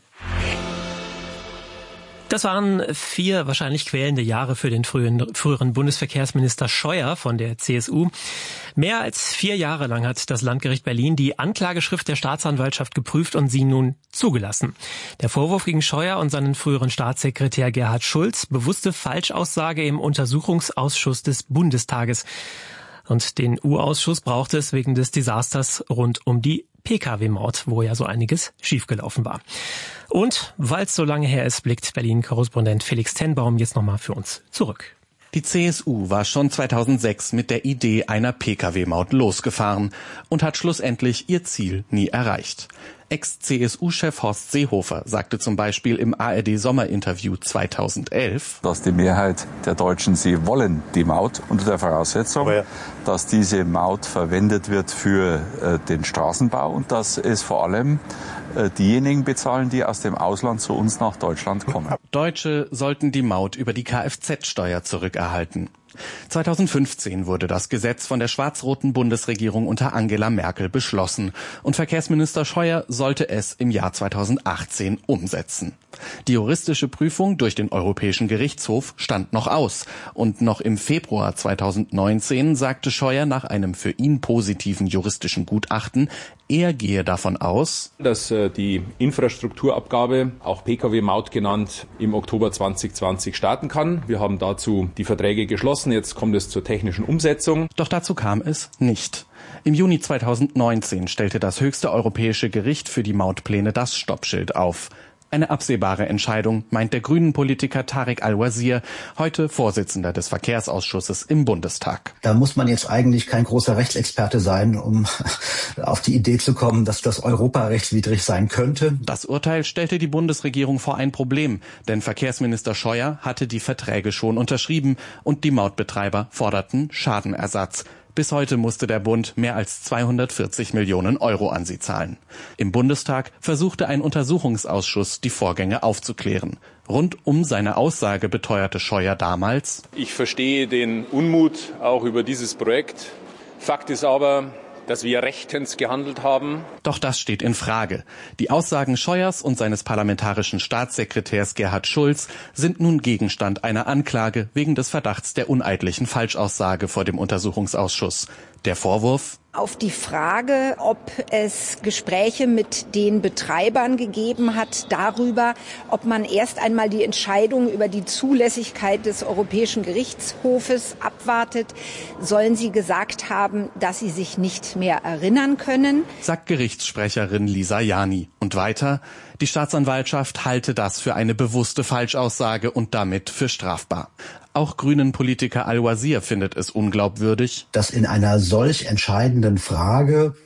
Speaker 14: Das waren vier wahrscheinlich quälende Jahre für den frühen, früheren Bundesverkehrsminister Scheuer von der C S U. Mehr als vier Jahre lang hat das Landgericht Berlin die Anklageschrift der Staatsanwaltschaft geprüft und sie nun zugelassen. Der Vorwurf gegen Scheuer und seinen früheren Staatssekretär Gerhard Schulz: bewusste Falschaussage im Untersuchungsausschuss des Bundestages. Und den U-Ausschuss brauchte es wegen des Desasters rund um die P K W-Maut, wo ja so einiges schiefgelaufen war. Und weil es so lange her ist, blickt Berlin-Korrespondent Felix Tenbaum jetzt nochmal für uns zurück.
Speaker 1: Die C S U war schon zweitausendsechs mit der Idee einer P K W-Maut losgefahren und hat schlussendlich ihr Ziel nie erreicht. Ex-C S U-Chef Horst Seehofer sagte zum Beispiel im A R D-Sommerinterview zweitausendelf,
Speaker 7: dass die Mehrheit der Deutschen, sie wollen die Maut unter der Voraussetzung, ja. dass diese Maut verwendet wird für äh, den Straßenbau und dass es vor allem äh, diejenigen bezahlen, die aus dem Ausland zu uns nach Deutschland kommen.
Speaker 1: Deutsche sollten die Maut über die Kfz-Steuer zurückerhalten. zweitausendfünfzehn wurde das Gesetz von der schwarz-roten Bundesregierung unter Angela Merkel beschlossen und Verkehrsminister Scheuer sollte es im Jahr zweitausendachtzehn umsetzen. Die juristische Prüfung durch den Europäischen Gerichtshof stand noch aus und noch im Februar zweitausendneunzehn sagte Scheuer nach einem für ihn positiven juristischen Gutachten, er gehe davon aus,
Speaker 8: dass äh, die Infrastrukturabgabe, auch P K W-Maut genannt, im Oktober zweitausendzwanzig starten kann. Wir haben dazu die Verträge geschlossen. Jetzt kommt es zur technischen Umsetzung.
Speaker 1: Doch dazu kam es nicht. Im Juni zweitausendneunzehn stellte das höchste europäische Gericht für die Mautpläne das Stoppschild auf. Eine absehbare Entscheidung, meint der Grünen-Politiker Tarek Al-Wazir, heute Vorsitzender des Verkehrsausschusses im Bundestag.
Speaker 24: Da muss man jetzt eigentlich kein großer Rechtsexperte sein, um auf die Idee zu kommen, dass das europarechtswidrig sein könnte.
Speaker 1: Das Urteil stellte die Bundesregierung vor ein Problem, denn Verkehrsminister Scheuer hatte die Verträge schon unterschrieben und die Mautbetreiber forderten Schadenersatz. Bis heute musste der Bund mehr als zweihundertvierzig Millionen Euro an sie zahlen. Im Bundestag versuchte ein Untersuchungsausschuss, die Vorgänge aufzuklären. Rund um seine Aussage beteuerte Scheuer damals:
Speaker 8: Ich verstehe den Unmut auch über dieses Projekt. Fakt ist aber, dass wir rechtens gehandelt haben.
Speaker 1: Doch das steht in Frage. Die Aussagen Scheuers und seines parlamentarischen Staatssekretärs Gerhard Schulz sind nun Gegenstand einer Anklage wegen des Verdachts der uneidlichen Falschaussage vor dem Untersuchungsausschuss. Der Vorwurf:
Speaker 25: Auf die Frage, ob es Gespräche mit den Betreibern gegeben hat darüber, ob man erst einmal die Entscheidung über die Zulässigkeit des Europäischen Gerichtshofes abwartet, sollen sie gesagt haben, dass sie sich nicht mehr erinnern können,
Speaker 1: sagt Gerichtssprecherin Lisa Jani. Und weiter: Die Staatsanwaltschaft halte das für eine bewusste Falschaussage und damit für strafbar. Auch Grünen-Politiker Al-Wazir findet es unglaubwürdig,
Speaker 24: dass in einer solch entscheidenden Frage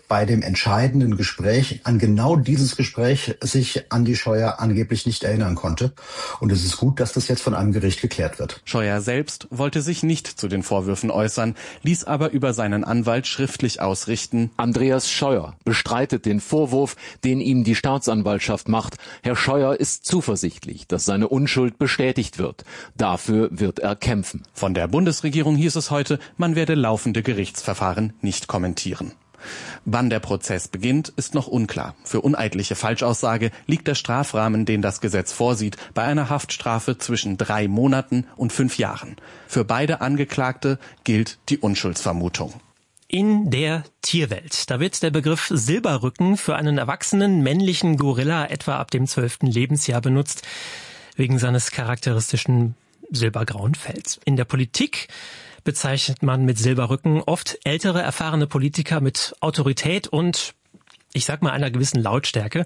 Speaker 24: bei dem entscheidenden Gespräch an genau dieses Gespräch sich Andi Scheuer angeblich nicht erinnern konnte. Und es ist gut, dass das jetzt von einem Gericht geklärt wird.
Speaker 1: Scheuer selbst wollte sich nicht zu den Vorwürfen äußern, ließ aber über seinen Anwalt schriftlich ausrichten:
Speaker 4: Andreas Scheuer bestreitet den Vorwurf, den ihm die Staatsanwaltschaft macht. Herr Scheuer ist zuversichtlich, dass seine Unschuld bestätigt wird. Dafür wird er kämpfen.
Speaker 1: Von der Bundesregierung hieß es heute, man werde laufende Gerichtsverfahren nicht kommentieren. Wann der Prozess beginnt, ist noch unklar. Für uneidliche Falschaussage liegt der Strafrahmen, den das Gesetz vorsieht, bei einer Haftstrafe zwischen drei Monaten und fünf Jahren. Für beide Angeklagte gilt die Unschuldsvermutung.
Speaker 14: In der Tierwelt. Da wird der Begriff Silberrücken für einen erwachsenen männlichen Gorilla etwa ab dem zwölften Lebensjahr benutzt, wegen seines charakteristischen silbergrauen Fells. In der Politik bezeichnet man mit Silberrücken oft ältere, erfahrene Politiker mit Autorität und, ich sag mal, einer gewissen Lautstärke.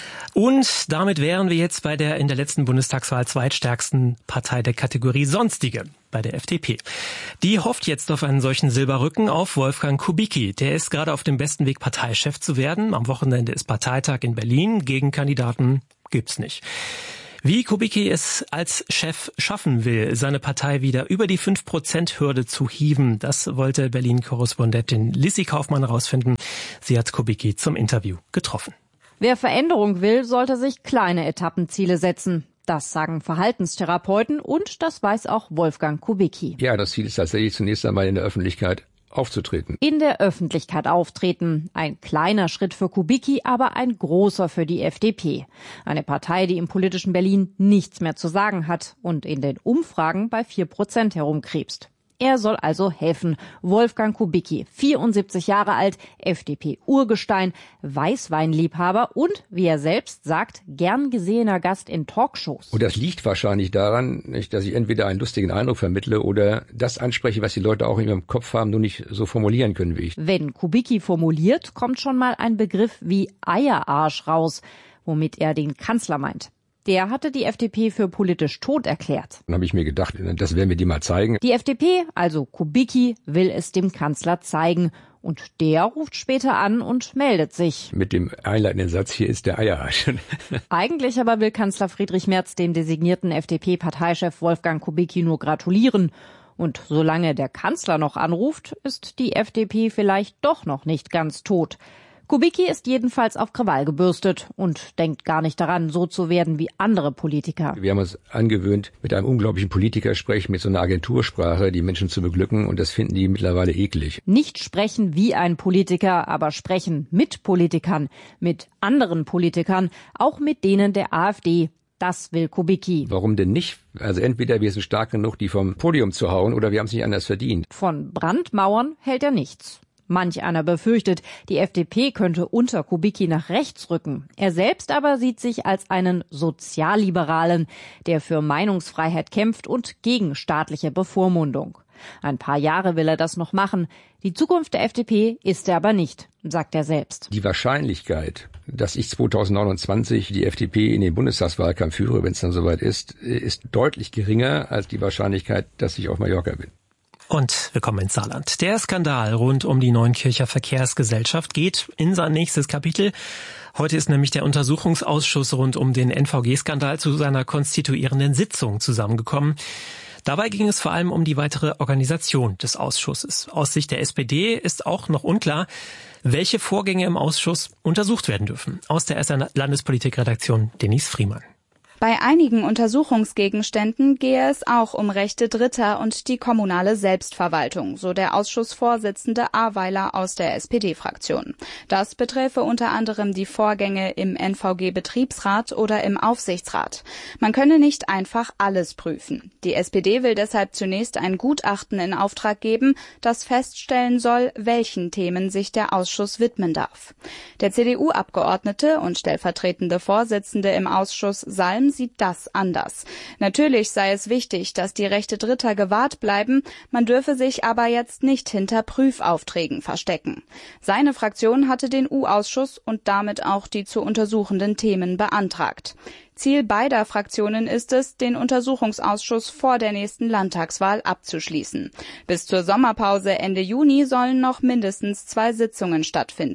Speaker 14: Und damit wären wir jetzt bei der in der letzten Bundestagswahl zweitstärksten Partei der Kategorie Sonstige, bei der F D P. Die hofft jetzt auf einen solchen Silberrücken, auf Wolfgang Kubicki. Der ist gerade auf dem besten Weg, Parteichef zu werden. Am Wochenende ist Parteitag in Berlin. Gegenkandidaten gibt's nicht. Wie Kubicki es als Chef schaffen will, seine Partei wieder über die fünf Prozent Hürde zu hieven, das wollte Berlin-Korrespondentin Lissy Kaufmann herausfinden. Sie hat Kubicki zum Interview getroffen.
Speaker 5: Wer Veränderung will, sollte sich kleine Etappenziele setzen. Das sagen Verhaltenstherapeuten und das weiß auch Wolfgang Kubicki.
Speaker 6: Ja, das Ziel ist tatsächlich zunächst einmal in der Öffentlichkeit aufzutreten.
Speaker 5: In der Öffentlichkeit auftreten. Ein kleiner Schritt für Kubicki, aber ein großer für die F D P. Eine Partei, die im politischen Berlin nichts mehr zu sagen hat und in den Umfragen bei vier Prozent herumkrebst. Er soll also helfen. Wolfgang Kubicki, vierundsiebzig Jahre alt, F D P-Urgestein, Weißweinliebhaber und, wie er selbst sagt, gern gesehener Gast in Talkshows.
Speaker 6: Und das liegt wahrscheinlich daran, dass ich entweder einen lustigen Eindruck vermittle oder das anspreche, was die Leute auch in ihrem Kopf haben, nur nicht so formulieren können wie ich.
Speaker 5: Wenn Kubicki formuliert, kommt schon mal ein Begriff wie Eierarsch raus, womit er den Kanzler meint. Der hatte die F D P für politisch tot erklärt.
Speaker 6: Dann habe ich mir gedacht, das werden wir die mal zeigen.
Speaker 5: Die F D P, also Kubicki, will es dem Kanzler zeigen. Und der ruft später an und meldet sich.
Speaker 6: Mit dem einleitenden Satz, hier ist der Eierarsch.
Speaker 5: Eigentlich aber will Kanzler Friedrich Merz dem designierten F D P-Parteichef Wolfgang Kubicki nur gratulieren. Und solange der Kanzler noch anruft, ist die F D P vielleicht doch noch nicht ganz tot. Kubicki ist jedenfalls auf Krawall gebürstet und denkt gar nicht daran, so zu werden wie andere Politiker.
Speaker 6: Wir haben uns angewöhnt, mit einem unglaublichen Politikersprech, mit so einer Agentursprache, die Menschen zu beglücken, und das finden die mittlerweile eklig.
Speaker 5: Nicht sprechen wie ein Politiker, aber sprechen mit Politikern, mit anderen Politikern, auch mit denen der AfD. Das will Kubicki.
Speaker 6: Warum denn nicht? Also entweder wir sind stark genug, die vom Podium zu hauen, oder wir haben es nicht anders verdient.
Speaker 5: Von Brandmauern hält er nichts. Manch einer befürchtet, die F D P könnte unter Kubicki nach rechts rücken. Er selbst aber sieht sich als einen Sozialliberalen, der für Meinungsfreiheit kämpft und gegen staatliche Bevormundung. Ein paar Jahre will er das noch machen. Die Zukunft der F D P ist er aber nicht, sagt er selbst.
Speaker 6: Die Wahrscheinlichkeit, dass ich zweitausendneunundzwanzig die F D P in den Bundestagswahlkampf führe, wenn es dann soweit ist, ist deutlich geringer als die Wahrscheinlichkeit, dass ich auf Mallorca bin.
Speaker 14: Und wir kommen ins Saarland. Der Skandal rund um die Neunkircher Verkehrsgesellschaft geht in sein nächstes Kapitel. Heute ist nämlich der Untersuchungsausschuss rund um den N V G-Skandal zu seiner konstituierenden Sitzung zusammengekommen. Dabei ging es vor allem um die weitere Organisation des Ausschusses. Aus Sicht der S P D ist auch noch unklar, welche Vorgänge im Ausschuss untersucht werden dürfen. Aus der S R-Landespolitik-Redaktion Denise Friemann.
Speaker 10: Bei einigen Untersuchungsgegenständen gehe es auch um Rechte Dritter und die kommunale Selbstverwaltung, so der Ausschussvorsitzende Aweiler aus der S P D-Fraktion. Das beträfe unter anderem die Vorgänge im N V G-Betriebsrat oder im Aufsichtsrat. Man könne nicht einfach alles prüfen. Die S P D will deshalb zunächst ein Gutachten in Auftrag geben, das feststellen soll, welchen Themen sich der Ausschuss widmen darf. Der C D U-Abgeordnete und stellvertretende Vorsitzende im Ausschuss Salm sieht das anders. Natürlich sei es wichtig, dass die Rechte Dritter gewahrt bleiben, man dürfe sich aber jetzt nicht hinter Prüfaufträgen verstecken. Seine Fraktion hatte den U-Ausschuss und damit auch die zu untersuchenden Themen beantragt. Ziel beider Fraktionen ist es, den Untersuchungsausschuss vor der nächsten Landtagswahl abzuschließen. Bis zur Sommerpause Ende Juni sollen noch mindestens zwei Sitzungen stattfinden.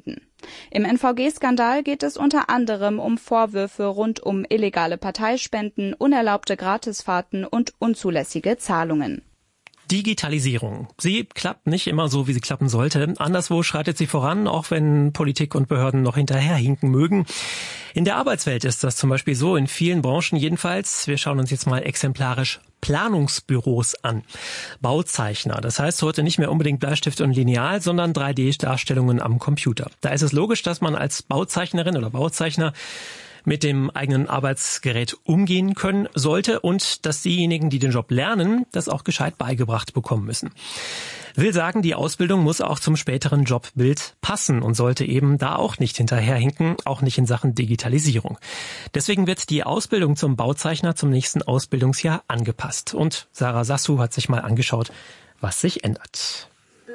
Speaker 10: Im N V G-Skandal geht es unter anderem um Vorwürfe rund um illegale Parteispenden, unerlaubte Gratisfahrten und unzulässige Zahlungen.
Speaker 14: Digitalisierung. Sie klappt nicht immer so, wie sie klappen sollte. Anderswo schreitet sie voran, auch wenn Politik und Behörden noch hinterherhinken mögen. In der Arbeitswelt ist das zum Beispiel so, in vielen Branchen jedenfalls. Wir schauen uns jetzt mal exemplarisch Planungsbüros an. Bauzeichner, das heißt heute nicht mehr unbedingt Bleistift und Lineal, sondern drei D-Darstellungen am Computer. Da ist es logisch, dass man als Bauzeichnerin oder Bauzeichner mit dem eigenen Arbeitsgerät umgehen können sollte und dass diejenigen, die den Job lernen, das auch gescheit beigebracht bekommen müssen. Will sagen, die Ausbildung muss auch zum späteren Jobbild passen und sollte eben da auch nicht hinterherhinken, auch nicht in Sachen Digitalisierung. Deswegen wird die Ausbildung zum Bauzeichner zum nächsten Ausbildungsjahr angepasst. Und Sarah Sassu hat sich mal angeschaut, was sich ändert.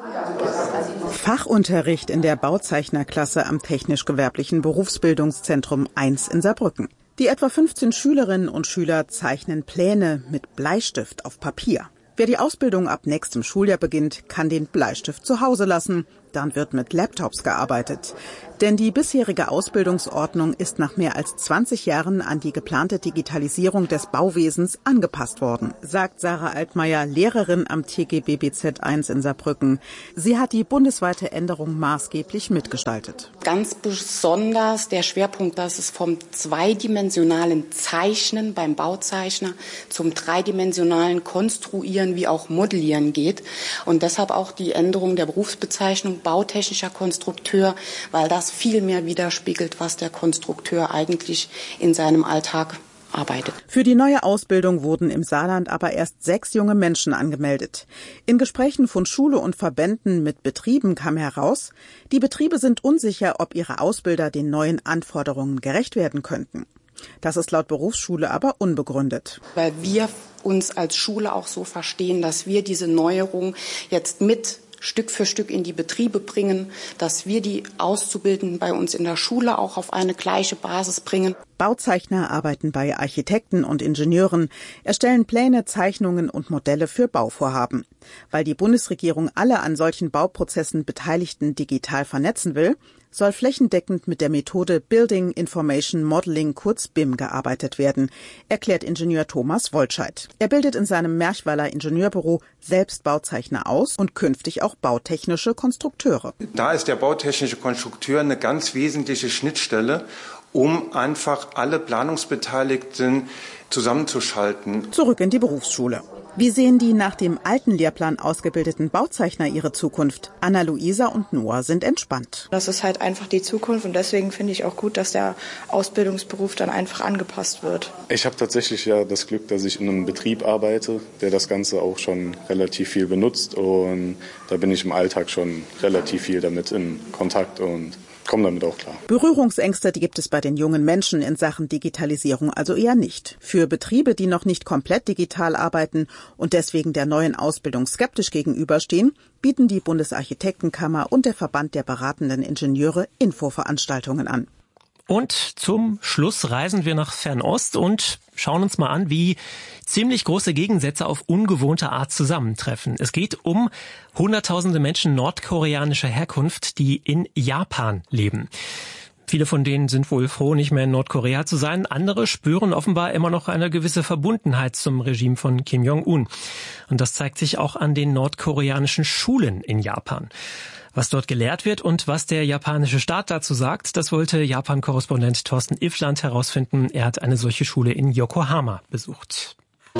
Speaker 2: Fachunterricht in der Bauzeichnerklasse am Technisch-Gewerblichen Berufsbildungszentrum eins in Saarbrücken. Die etwa fünfzehn Schülerinnen und Schüler zeichnen Pläne mit Bleistift auf Papier. Wer die Ausbildung ab nächstem Schuljahr beginnt, kann den Bleistift zu Hause lassen. Dann wird mit Laptops gearbeitet. Denn die bisherige Ausbildungsordnung ist nach mehr als zwanzig Jahren an die geplante Digitalisierung des Bauwesens angepasst worden, sagt Sarah Altmaier, Lehrerin am T G B B Z eins in Saarbrücken. Sie hat die bundesweite Änderung maßgeblich mitgestaltet.
Speaker 3: Ganz besonders der Schwerpunkt, dass es vom zweidimensionalen Zeichnen beim Bauzeichner zum dreidimensionalen Konstruieren wie auch Modellieren geht. Und deshalb auch die Änderung der Berufsbezeichnung bautechnischer Konstrukteur, weil das viel mehr widerspiegelt, was der Konstrukteur eigentlich in seinem Alltag arbeitet.
Speaker 2: Für die neue Ausbildung wurden im Saarland aber erst sechs junge Menschen angemeldet. In Gesprächen von Schule und Verbänden mit Betrieben kam heraus, die Betriebe sind unsicher, ob ihre Ausbilder den neuen Anforderungen gerecht werden könnten. Das ist laut Berufsschule aber unbegründet.
Speaker 3: Weil wir uns als Schule auch so verstehen, dass wir diese Neuerung jetzt mit Stück für Stück in die Betriebe bringen, dass wir die Auszubildenden bei uns in der Schule auch auf eine gleiche Basis bringen.
Speaker 2: Bauzeichner arbeiten bei Architekten und Ingenieuren, erstellen Pläne, Zeichnungen und Modelle für Bauvorhaben. Weil die Bundesregierung alle an solchen Bauprozessen Beteiligten digital vernetzen will, soll flächendeckend mit der Methode Building Information Modeling, kurz B I M, gearbeitet werden, erklärt Ingenieur Thomas Woltscheid. Er bildet in seinem Merchweiler Ingenieurbüro selbst Bauzeichner aus und künftig auch bautechnische Konstrukteure.
Speaker 9: Da ist der bautechnische Konstrukteur eine ganz wesentliche Schnittstelle, um einfach alle Planungsbeteiligten zusammenzuschalten.
Speaker 2: Zurück in die Berufsschule. Wie sehen die nach dem alten Lehrplan ausgebildeten Bauzeichner ihre Zukunft? Anna-Luisa und Noah sind entspannt.
Speaker 11: Das ist halt einfach die Zukunft und deswegen finde ich auch gut, dass der Ausbildungsberuf dann einfach angepasst wird.
Speaker 12: Ich habe tatsächlich ja das Glück, dass ich in einem Betrieb arbeite, der das Ganze auch schon relativ viel benutzt und da bin ich im Alltag schon relativ viel damit in Kontakt und komme damit auch klar.
Speaker 2: Berührungsängste, die gibt es bei den jungen Menschen in Sachen Digitalisierung also eher nicht. Für Betriebe, die noch nicht komplett digital arbeiten und deswegen der neuen Ausbildung skeptisch gegenüberstehen, bieten die Bundesarchitektenkammer und der Verband der beratenden Ingenieure Infoveranstaltungen an.
Speaker 14: Und zum Schluss reisen wir nach Fernost und schauen uns mal an, wie ziemlich große Gegensätze auf ungewohnte Art zusammentreffen. Es geht um hunderttausende Menschen nordkoreanischer Herkunft, die in Japan leben. Viele von denen sind wohl froh, nicht mehr in Nordkorea zu sein. Andere spüren offenbar immer noch eine gewisse Verbundenheit zum Regime von Kim Jong-un. Und das zeigt sich auch an den nordkoreanischen Schulen in Japan. Was dort gelehrt wird und was der japanische Staat dazu sagt, das wollte Japan-Korrespondent Thorsten Iffland herausfinden. Er hat eine solche Schule in Yokohama besucht.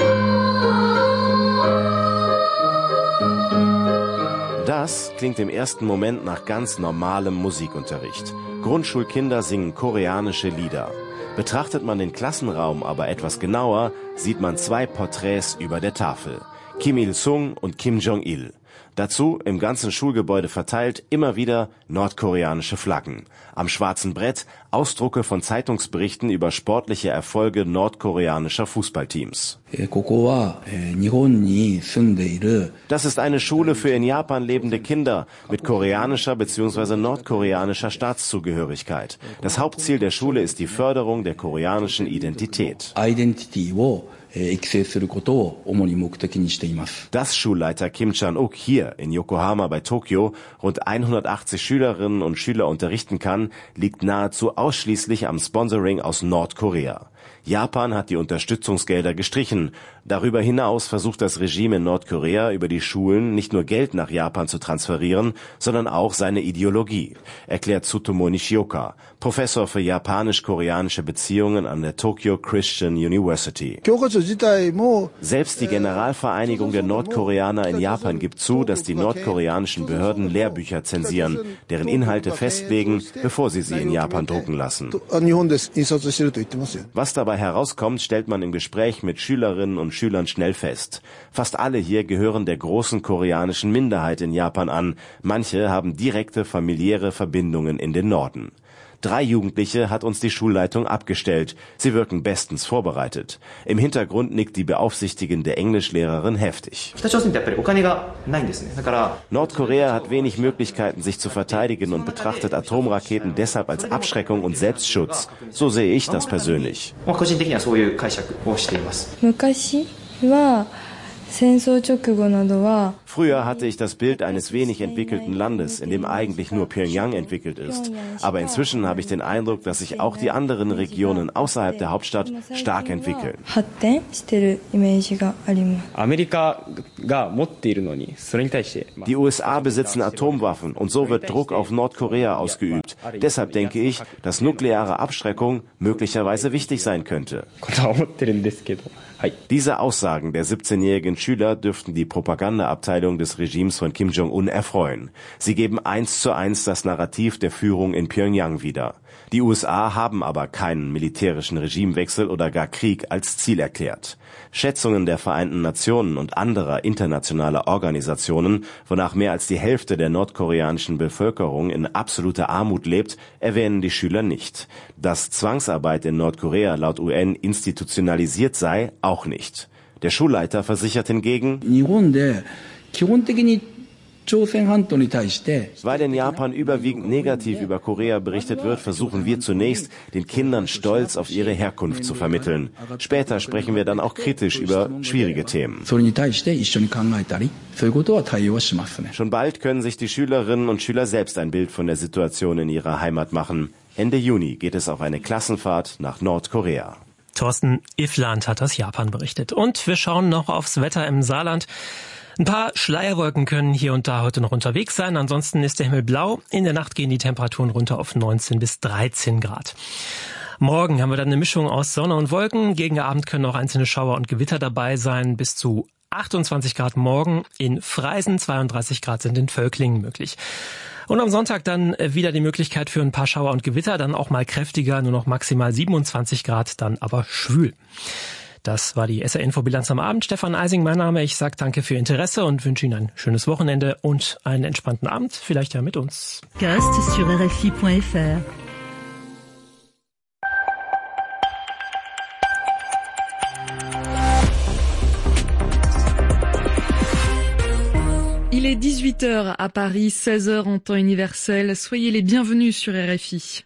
Speaker 26: Das klingt im ersten Moment nach ganz normalem Musikunterricht. Grundschulkinder singen koreanische Lieder. Betrachtet man den Klassenraum aber etwas genauer, sieht man zwei Porträts über der Tafel. Kim Il-sung und Kim Jong-il. Dazu im ganzen Schulgebäude verteilt immer wieder nordkoreanische Flaggen. Am schwarzen Brett Ausdrucke von Zeitungsberichten über sportliche Erfolge nordkoreanischer Fußballteams. Das ist eine Schule für in Japan lebende Kinder mit koreanischer bzw. nordkoreanischer Staatszugehörigkeit. Das Hauptziel der Schule ist die Förderung der koreanischen Identität. Dass Schulleiter Kim Chan-ok hier in Yokohama bei Tokio rund hundertachtzig Schülerinnen und Schüler unterrichten kann, liegt nahezu ausschließlich am Sponsoring aus Nordkorea. Japan hat die Unterstützungsgelder gestrichen. Darüber hinaus versucht das Regime in Nordkorea über die Schulen nicht nur Geld nach Japan zu transferieren, sondern auch seine Ideologie, erklärt Tsutomu Nishioka, Professor für japanisch-koreanische Beziehungen an der Tokyo Christian University. Selbst die Generalvereinigung der Nordkoreaner in Japan gibt zu, dass die nordkoreanischen Behörden Lehrbücher zensieren, deren Inhalte festlegen, bevor sie sie in Japan drucken lassen. Was dabei herauskommt, stellt man im Gespräch mit Schülerinnen und Schülern schnell fest. Fast alle hier gehören der großen koreanischen Minderheit in Japan an. Manche haben direkte familiäre Verbindungen in den Norden. Drei Jugendliche hat uns die Schulleitung abgestellt. Sie wirken bestens vorbereitet. Im Hintergrund nickt die beaufsichtigende Englischlehrerin heftig. Nordkorea hat wenig Möglichkeiten, sich zu verteidigen und betrachtet Atomraketen deshalb als Abschreckung und Selbstschutz. So sehe ich das persönlich. Früher hatte ich das Bild eines wenig entwickelten Landes, in dem eigentlich nur Pyongyang entwickelt ist. Aber inzwischen habe ich den Eindruck, dass sich auch die anderen Regionen außerhalb der Hauptstadt stark entwickeln. Die U S A besitzen Atomwaffen und so wird Druck auf Nordkorea ausgeübt. Deshalb denke ich, dass nukleare Abschreckung möglicherweise wichtig sein könnte. Diese Aussagen der siebzehnjährigen Schüler dürften die Propagandaabteilung des Regimes von Kim Jong-un erfreuen. Sie geben eins zu eins das Narrativ der Führung in Pyongyang wieder. Die U S A haben aber keinen militärischen Regimewechsel oder gar Krieg als Ziel erklärt. Schätzungen der Vereinten Nationen und anderer internationaler Organisationen, wonach mehr als die Hälfte der nordkoreanischen Bevölkerung in absoluter Armut lebt, erwähnen die Schüler nicht. Dass Zwangsarbeit in Nordkorea laut U N institutionalisiert sei, auch nicht. Der Schulleiter versichert hingegen, weil in Japan überwiegend negativ über Korea berichtet wird, versuchen wir zunächst, den Kindern Stolz auf ihre Herkunft zu vermitteln. Später sprechen wir dann auch kritisch über schwierige Themen. Schon bald können sich die Schülerinnen und Schüler selbst ein Bild von der Situation in ihrer Heimat machen. Ende Juni geht es auf eine Klassenfahrt nach Nordkorea.
Speaker 14: Thorsten Iffland hat aus Japan berichtet. Und wir schauen noch aufs Wetter im Saarland. Ein paar Schleierwolken können hier und da heute noch unterwegs sein. Ansonsten ist der Himmel blau. In der Nacht gehen die Temperaturen runter auf neunzehn bis dreizehn Grad. Morgen haben wir dann eine Mischung aus Sonne und Wolken. Gegen Abend können auch einzelne Schauer und Gewitter dabei sein. Bis zu achtundzwanzig Grad morgen. In Freisen zweiunddreißig Grad sind in Völklingen möglich. Und am Sonntag dann wieder die Möglichkeit für ein paar Schauer und Gewitter. Dann auch mal kräftiger, nur noch maximal siebenundzwanzig Grad, dann aber schwül. Das war die S R-Info-Bilanz am Abend. Stefan Eising, mein Name. Ich sage danke für Ihr Interesse und wünsche Ihnen ein schönes Wochenende und einen entspannten Abend. Vielleicht ja mit uns.
Speaker 13: Gast sur R F I Punkt F R.
Speaker 15: Il est dix-huit heures à Paris, seize heures en temps universel. Soyez les bienvenus sur R F I.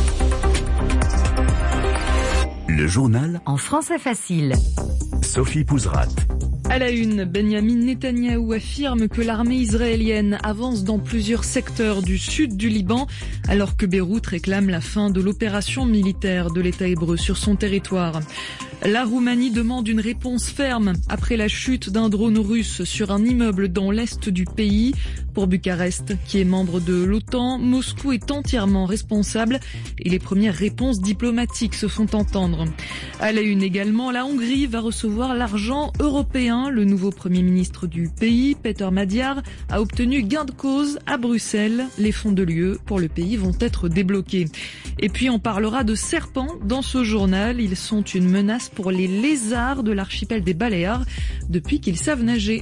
Speaker 16: Le journal
Speaker 13: en français facile.
Speaker 16: Sophie Pouzrat.
Speaker 15: À la une, Benyamin Netanyahou affirme que l'armée israélienne avance dans plusieurs secteurs du sud du Liban, alors que Beyrouth réclame la fin de l'opération militaire de l'État hébreu sur son territoire. La Roumanie demande une réponse ferme après la chute d'un drone russe sur un immeuble dans l'est du pays. Pour Bucarest, qui est membre de l'OTAN, Moscou est entièrement responsable et les premières réponses diplomatiques se font entendre. À la une également, la Hongrie va recevoir l'argent européen. Le nouveau Premier ministre du pays, Péter Magyar, a obtenu gain de cause à Bruxelles. Les fonds de l'U E pour le pays vont être débloqués. Et puis on parlera de serpents dans ce journal. Ils sont une menace pour les lézards de l'archipel des Baléares depuis qu'ils savent nager.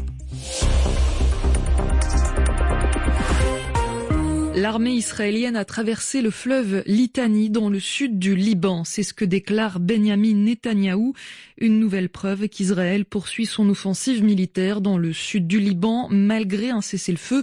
Speaker 15: L'armée israélienne a traversé le fleuve Litani dans le sud du Liban. C'est ce que déclare Benyamin Netanyahou. Une nouvelle preuve qu'Israël poursuit son offensive militaire dans le sud du Liban malgré un cessez-le-feu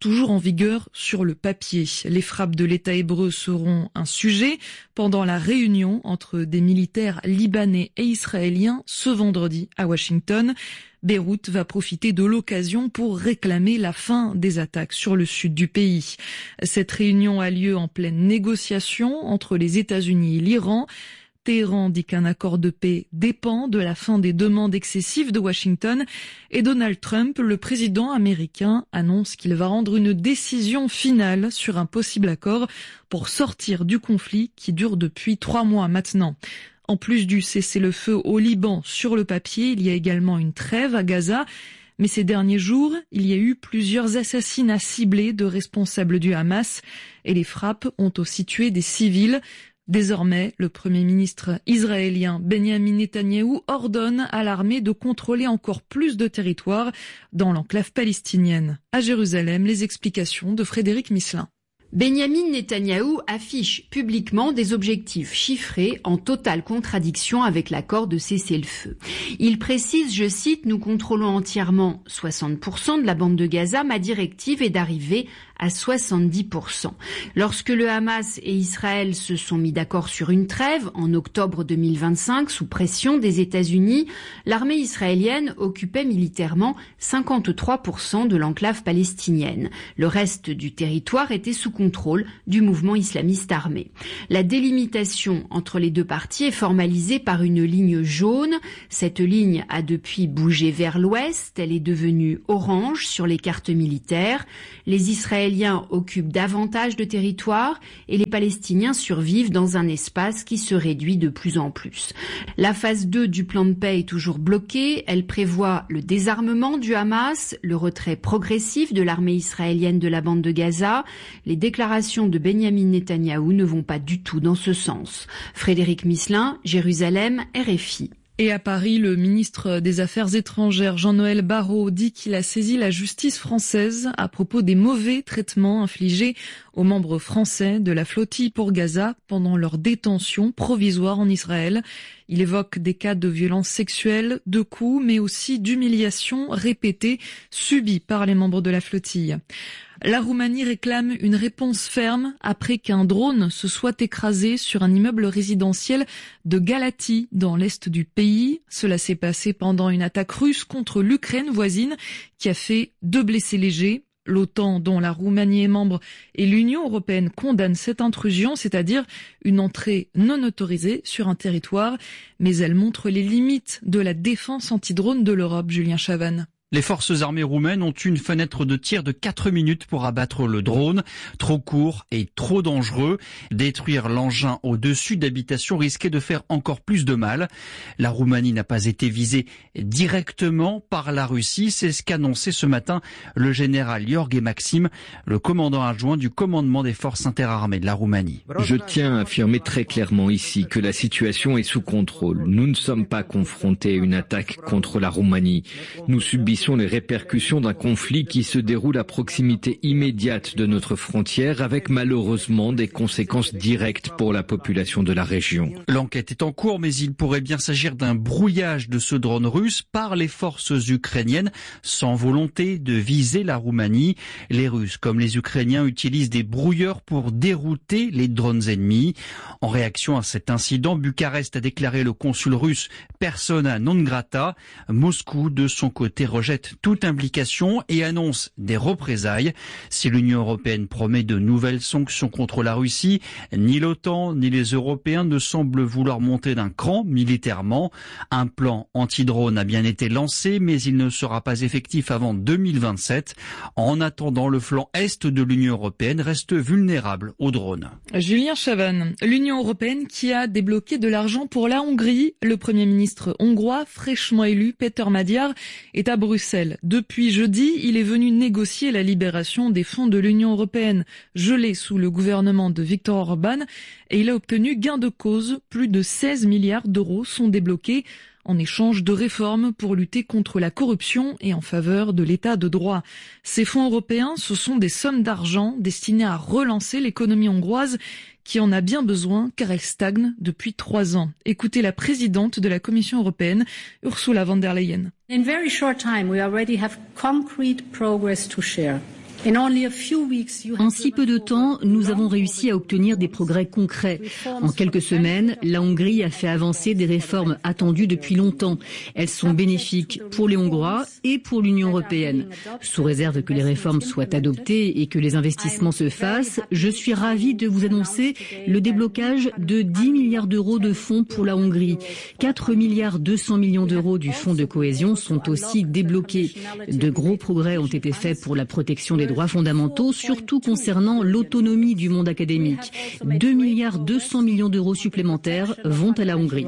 Speaker 15: toujours en vigueur sur le papier. Les frappes de l'État hébreu seront un sujet pendant la réunion entre des militaires libanais et israéliens ce vendredi à Washington. Beyrouth va profiter de l'occasion pour réclamer la fin des attaques sur le sud du pays. Cette réunion a lieu en pleine négociation entre les États-Unis et l'Iran. Téhéran dit qu'un accord de paix dépend de la fin des demandes excessives de Washington et Donald Trump, le président américain, annonce qu'il va rendre une décision finale sur un possible accord pour sortir du conflit qui dure depuis trois mois maintenant. En plus du cessez-le-feu au Liban sur le papier, il y a également une trêve à Gaza. Mais ces derniers jours, il y a eu plusieurs assassinats ciblés de responsables du Hamas et les frappes ont aussi tué des civils. Désormais, le Premier ministre israélien Benyamin Netanyahou ordonne à l'armée de contrôler encore plus de territoires dans l'enclave palestinienne. À Jérusalem, les explications de Frédéric Misselin.
Speaker 17: Benyamin Netanyahou affiche publiquement des objectifs chiffrés en totale contradiction avec l'accord de cessez-le-feu. Il précise, je cite, « Nous contrôlons entièrement soixante pour cent de la bande de Gaza. Ma directive est d'arriver à soixante-dix pour cent. » Lorsque le Hamas et Israël se sont mis d'accord sur une trêve en octobre deux mille vingt-cinq sous pression des États-Unis, l'armée israélienne occupait militairement cinquante-trois pour cent de l'enclave palestinienne. Le reste du territoire était sous contrôle du mouvement islamiste armé. La délimitation entre les deux parties est formalisée par une ligne jaune. Cette ligne a depuis bougé vers l'ouest. Elle est devenue orange sur les cartes militaires. Les Israéliens occupent davantage de territoire et les Palestiniens survivent dans un espace qui se réduit de plus en plus. La phase deux du plan de paix est toujours bloquée. Elle prévoit le désarmement du Hamas, le retrait progressif de l'armée israélienne de la bande de Gaza. Les déclarations de Benyamin Netanyahou ne vont pas du tout dans ce sens. Frédéric Misselin, Jérusalem, R F I.
Speaker 15: Et à Paris, le ministre des Affaires étrangères Jean-Noël Barrot dit qu'il a saisi la justice française à propos des mauvais traitements infligés aux membres français de la flottille pour Gaza pendant leur détention provisoire en Israël. Il évoque des cas de violences sexuelles, de coups, mais aussi d'humiliations répétées subies par les membres de la flottille. La Roumanie réclame une réponse ferme après qu'un drone se soit écrasé sur un immeuble résidentiel de Galați, dans l'est du pays. Cela s'est passé pendant une attaque russe contre l'Ukraine voisine qui a fait deux blessés légers. L'OTAN, dont la Roumanie est membre, et l'Union européenne condamnent cette intrusion, c'est-à-dire une entrée non autorisée sur un territoire, mais elle montre les limites de la défense anti-drone de l'Europe. Julien Chavannes.
Speaker 18: Les forces armées roumaines ont une fenêtre de tir de quatre minutes pour abattre le drone. Trop court et trop dangereux. Détruire l'engin au-dessus d'habitations risquait de faire encore plus de mal. La Roumanie n'a pas été visée directement par la Russie. C'est ce qu'annonçait ce matin le général Gheorghe Maxim, le commandant adjoint du commandement des forces interarmées de la Roumanie.
Speaker 19: Je tiens à affirmer très clairement ici que la situation est sous contrôle. Nous ne sommes pas confrontés à une attaque contre la Roumanie. Nous subissons les répercussions d'un conflit qui se déroule à proximité immédiate de notre frontière avec malheureusement des conséquences directes pour la population de la région.
Speaker 18: L'enquête est en cours, mais il pourrait bien s'agir d'un brouillage de ce drone russe par les forces ukrainiennes sans volonté de viser la Roumanie. Les Russes comme les Ukrainiens utilisent des brouilleurs pour dérouter les drones ennemis. En réaction à cet incident, Bucarest a déclaré le consul russe persona non grata. Moscou, de son côté, rejette toute implication et annonce des représailles. Si l'Union européenne promet de nouvelles sanctions contre la Russie, ni l'OTAN ni les Européens ne semblent vouloir monter d'un cran militairement. Un plan anti-drone a bien été lancé, mais il ne sera pas effectif avant deux mille vingt-sept. En attendant, le flanc est de l'Union européenne reste vulnérable aux drones.
Speaker 15: Julien Chavannes, l'Union européenne qui a débloqué de l'argent pour la Hongrie. Le Premier ministre hongrois, fraîchement élu, Péter Magyar, est à Bruxelles. Depuis jeudi, il est venu négocier la libération des fonds de l'Union européenne gelés sous le gouvernement de Viktor Orban et il a obtenu gain de cause. Plus de seize milliards d'euros sont débloqués en échange de réformes pour lutter contre la corruption et en faveur de l'état de droit. Ces fonds européens, ce sont des sommes d'argent destinées à relancer l'économie hongroise qui en a bien besoin car elle stagne depuis trois ans. Écoutez la présidente de la Commission européenne, Ursula von der Leyen.
Speaker 20: In very short time, we already have concrete progress to share.
Speaker 7: En si peu de temps, nous avons réussi à obtenir des progrès concrets. En quelques semaines, la Hongrie a fait avancer des réformes attendues depuis longtemps. Elles sont bénéfiques pour les Hongrois et pour l'Union européenne. Sous réserve que les réformes soient adoptées et que les investissements se fassent, je suis ravie de vous annoncer le déblocage de dix milliards d'euros de fonds pour la Hongrie. quatre milliards deux cents millions d'euros du fonds de cohésion sont aussi débloqués. De gros progrès ont été faits pour la protection des droits fondamentaux, surtout concernant l'autonomie du monde académique. deux milliards deux cents millions d'euros supplémentaires vont à la Hongrie.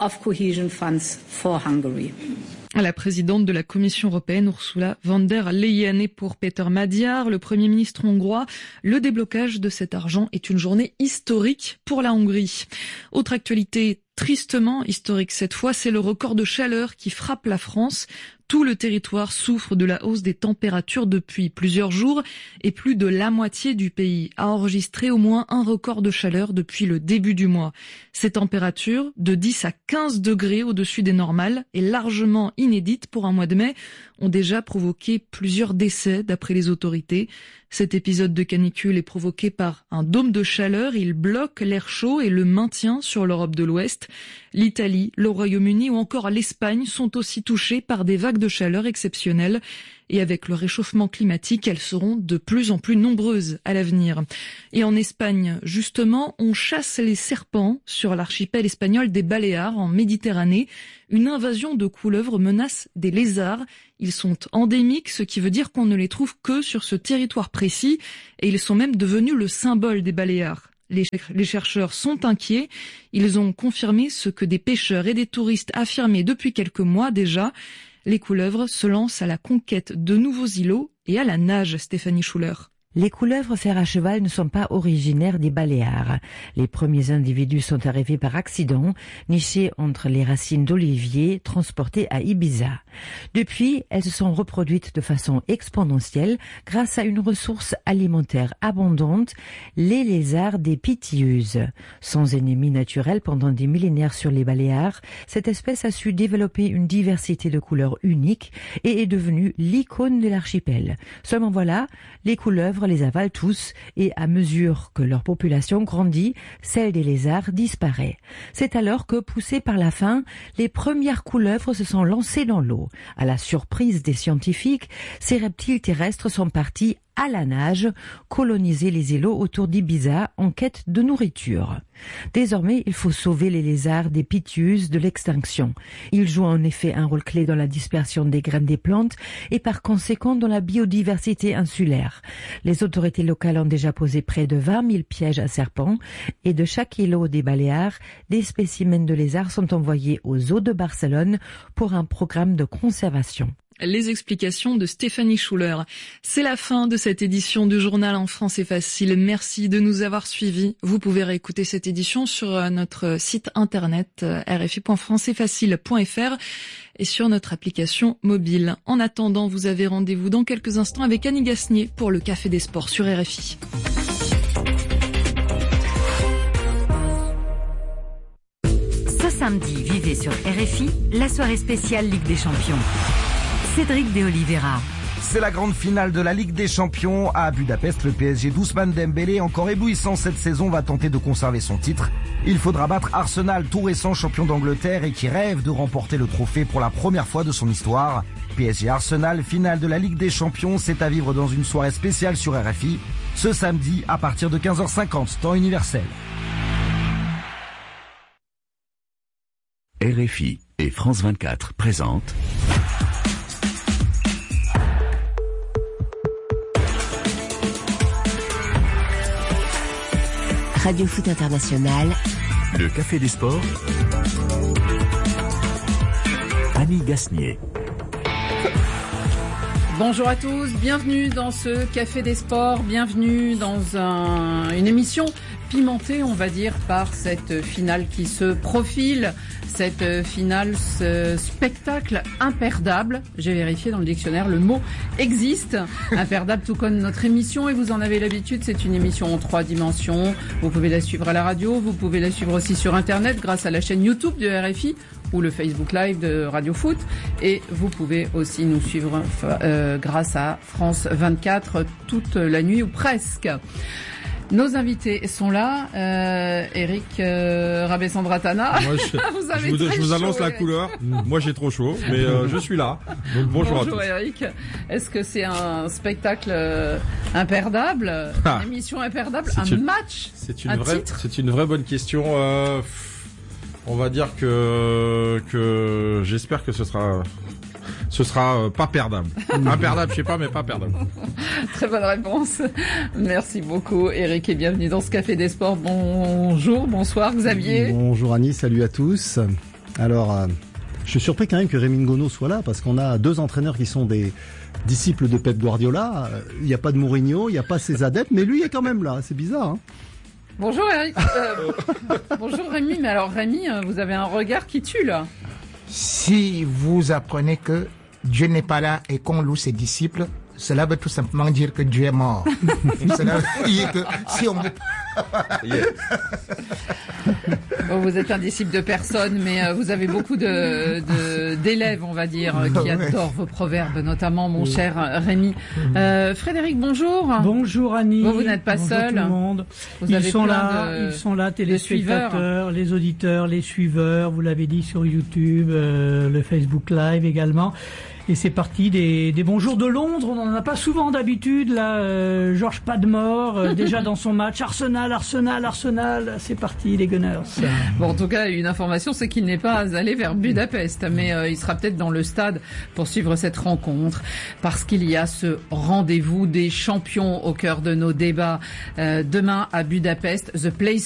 Speaker 15: La présidente de la Commission européenne, Ursula von der Leyen, et pour Peter Magyar, le Premier ministre hongrois, le déblocage de cet argent est une journée historique pour la Hongrie. Autre actualité tristement historique cette fois, c'est le record de chaleur qui frappe la France. Tout le territoire souffre de la hausse des températures depuis plusieurs jours et plus de la moitié du pays a enregistré au moins un record de chaleur depuis le début du mois. Ces températures, de dix à quinze degrés au-dessus des normales et largement inédites pour un mois de mai, ont déjà provoqué plusieurs décès d'après les autorités. Cet épisode de canicule est provoqué par un dôme de chaleur. Il bloque l'air chaud et le maintient sur l'Europe de l'Ouest. L'Italie, le Royaume-Uni ou encore l'Espagne sont aussi touchés par des vagues de chaleur exceptionnelles. Et avec le réchauffement climatique, elles seront de plus en plus nombreuses à l'avenir. Et en Espagne, justement, on chasse les serpents sur l'archipel espagnol des Baléares en Méditerranée. Une invasion de couleuvres menace des lézards. Ils sont endémiques, ce qui veut dire qu'on ne les trouve que sur ce territoire précis. Et ils sont même devenus le symbole des Baléares. Les, les chercheurs sont inquiets. Ils ont confirmé ce que des pêcheurs et des touristes affirmaient depuis quelques mois déjà. Les couleuvres se lancent à la conquête de nouveaux îlots et à la nage, Stéphanie Schuller.
Speaker 8: Les couleuvres fer à cheval ne sont pas originaires des Baléares. Les premiers individus sont arrivés par accident, nichés entre les racines d'oliviers, transportés à Ibiza. Depuis, elles se sont reproduites de façon exponentielle grâce à une ressource alimentaire abondante, les lézards des Pithieuses. Sans ennemi naturel pendant des millénaires sur les Baléares, cette espèce a su développer une diversité de couleurs uniques et est devenue l'icône de l'archipel. Seulement voilà, les couleuvres les avalent tous et à mesure que leur population grandit, celle des lézards disparaît. C'est alors que, poussées par la faim, les premières couleuvres se sont lancées dans l'eau. À la surprise des scientifiques, ces reptiles terrestres sont partis à la nage, coloniser les îlots autour d'Ibiza en quête de nourriture. Désormais, il faut sauver les lézards des Pithieuses de l'extinction. Ils jouent en effet un rôle clé dans la dispersion des graines des plantes et par conséquent dans la biodiversité insulaire. Les autorités locales ont déjà posé près de vingt mille pièges à serpents et de chaque îlot des Baléares, des spécimens de lézards sont envoyés aux zoos de Barcelone pour un programme de conservation.
Speaker 15: Les explications de Stéphanie Schuller. C'est la fin de cette édition du journal En Français Facile. Merci de nous avoir suivis. Vous pouvez réécouter cette édition sur notre site internet r f i point français facile point f r et sur notre application mobile. En attendant, vous avez rendez-vous dans quelques instants avec Annie Gasnier pour le Café des Sports sur R F I.
Speaker 13: Ce samedi, vivez sur R F I la soirée spéciale Ligue des Champions. Cédric de Oliveira.
Speaker 20: C'est la grande finale de la Ligue des Champions. À Budapest, le P S G d'Ousmane Dembélé, encore éblouissant cette saison, va tenter de conserver son titre. Il faudra battre Arsenal, tout récent champion d'Angleterre et qui rêve de remporter le trophée pour la première fois de son histoire. P S G Arsenal, finale de la Ligue des Champions, c'est à vivre dans une soirée spéciale sur R F I, ce samedi à partir de quinze heures cinquante, temps universel.
Speaker 16: R F I et France vingt-quatre présentent
Speaker 21: Radio Foot International.
Speaker 16: Le Café des Sports. Annie Gasnier.
Speaker 22: Bonjour à tous, bienvenue dans ce Café des Sports, bienvenue dans un, une émission
Speaker 1: pimenté, on va dire, par cette finale qui se profile, cette finale, ce spectacle imperdable. J'ai vérifié dans le dictionnaire, le mot existe. Imperdable tout comme notre émission, et vous en avez l'habitude, c'est une émission en trois dimensions. Vous pouvez la suivre à la radio, vous pouvez la suivre aussi sur Internet grâce à la chaîne YouTube de R F I ou le Facebook Live de Radio Foot. Et vous pouvez aussi nous suivre euh, grâce à France vingt-quatre toute la nuit ou presque. Nos invités sont là. Euh, Eric euh, Rabessandratana.
Speaker 4: Moi, je, vous avez je, vous, je vous annonce chaud, la Eric. Couleur. Moi, j'ai trop chaud, mais euh, je suis là. Donc, bonjour,
Speaker 1: bonjour à tous. Eric. Est-ce que c'est un spectacle euh, imperdable, ah. une émission imperdable, c'est un une, match,
Speaker 4: c'est une
Speaker 1: un
Speaker 4: vraie,
Speaker 1: titre?
Speaker 4: C'est une vraie bonne question. Euh, on va dire que que j'espère que ce sera. Ce sera pas perdable. Imperdable, je sais pas, mais pas perdable.
Speaker 1: Très bonne réponse. Merci beaucoup, Eric, et bienvenue dans ce Café des Sports. Bonjour, bonsoir, Xavier.
Speaker 22: Bonjour, Annie, salut à tous. Alors, euh, je suis surpris quand même que Rémi Ngono soit là, parce qu'on a deux entraîneurs qui sont des disciples de Pep Guardiola. Il n'y a pas de Mourinho, il n'y a pas ses adeptes, mais lui est quand même là. C'est bizarre, hein.
Speaker 1: Bonjour, Eric. Euh, bonjour, Rémi. Mais alors, Rémi, vous avez un regard qui tue, là.
Speaker 23: Si vous apprenez que Dieu n'est pas là et qu'on loue ses disciples, cela veut tout simplement dire que Dieu est mort. Cela veut dire que si on...
Speaker 1: Yeah. Bon, vous êtes un disciple de personne, mais euh, vous avez beaucoup de, de, d'élèves, on va dire, euh, qui adorent vos proverbes, notamment mon oui. cher Rémi. Euh, Frédéric, bonjour.
Speaker 24: Bonjour Annie.
Speaker 1: Vous, vous n'êtes pas
Speaker 24: bonjour
Speaker 1: seul.
Speaker 24: Tout le monde.
Speaker 1: Vous
Speaker 24: ils
Speaker 1: avez
Speaker 24: sont
Speaker 1: plein
Speaker 24: là,
Speaker 1: de,
Speaker 24: ils sont là, téléspectateurs, les auditeurs, les suiveurs. Vous l'avez dit sur YouTube, euh, le Facebook Live également. Et c'est parti des, des bons jours de Londres. On n'en a pas souvent d'habitude. Là, euh, Georges Padmore, euh, déjà dans son match. Arsenal, Arsenal, Arsenal. C'est parti, les Gunners.
Speaker 1: Bon, en tout cas, une information, c'est qu'il n'est pas allé vers Budapest. Mais euh, il sera peut-être dans le stade pour suivre cette rencontre. Parce qu'il y a ce rendez-vous des champions au cœur de nos débats. Euh, demain, à Budapest, The Place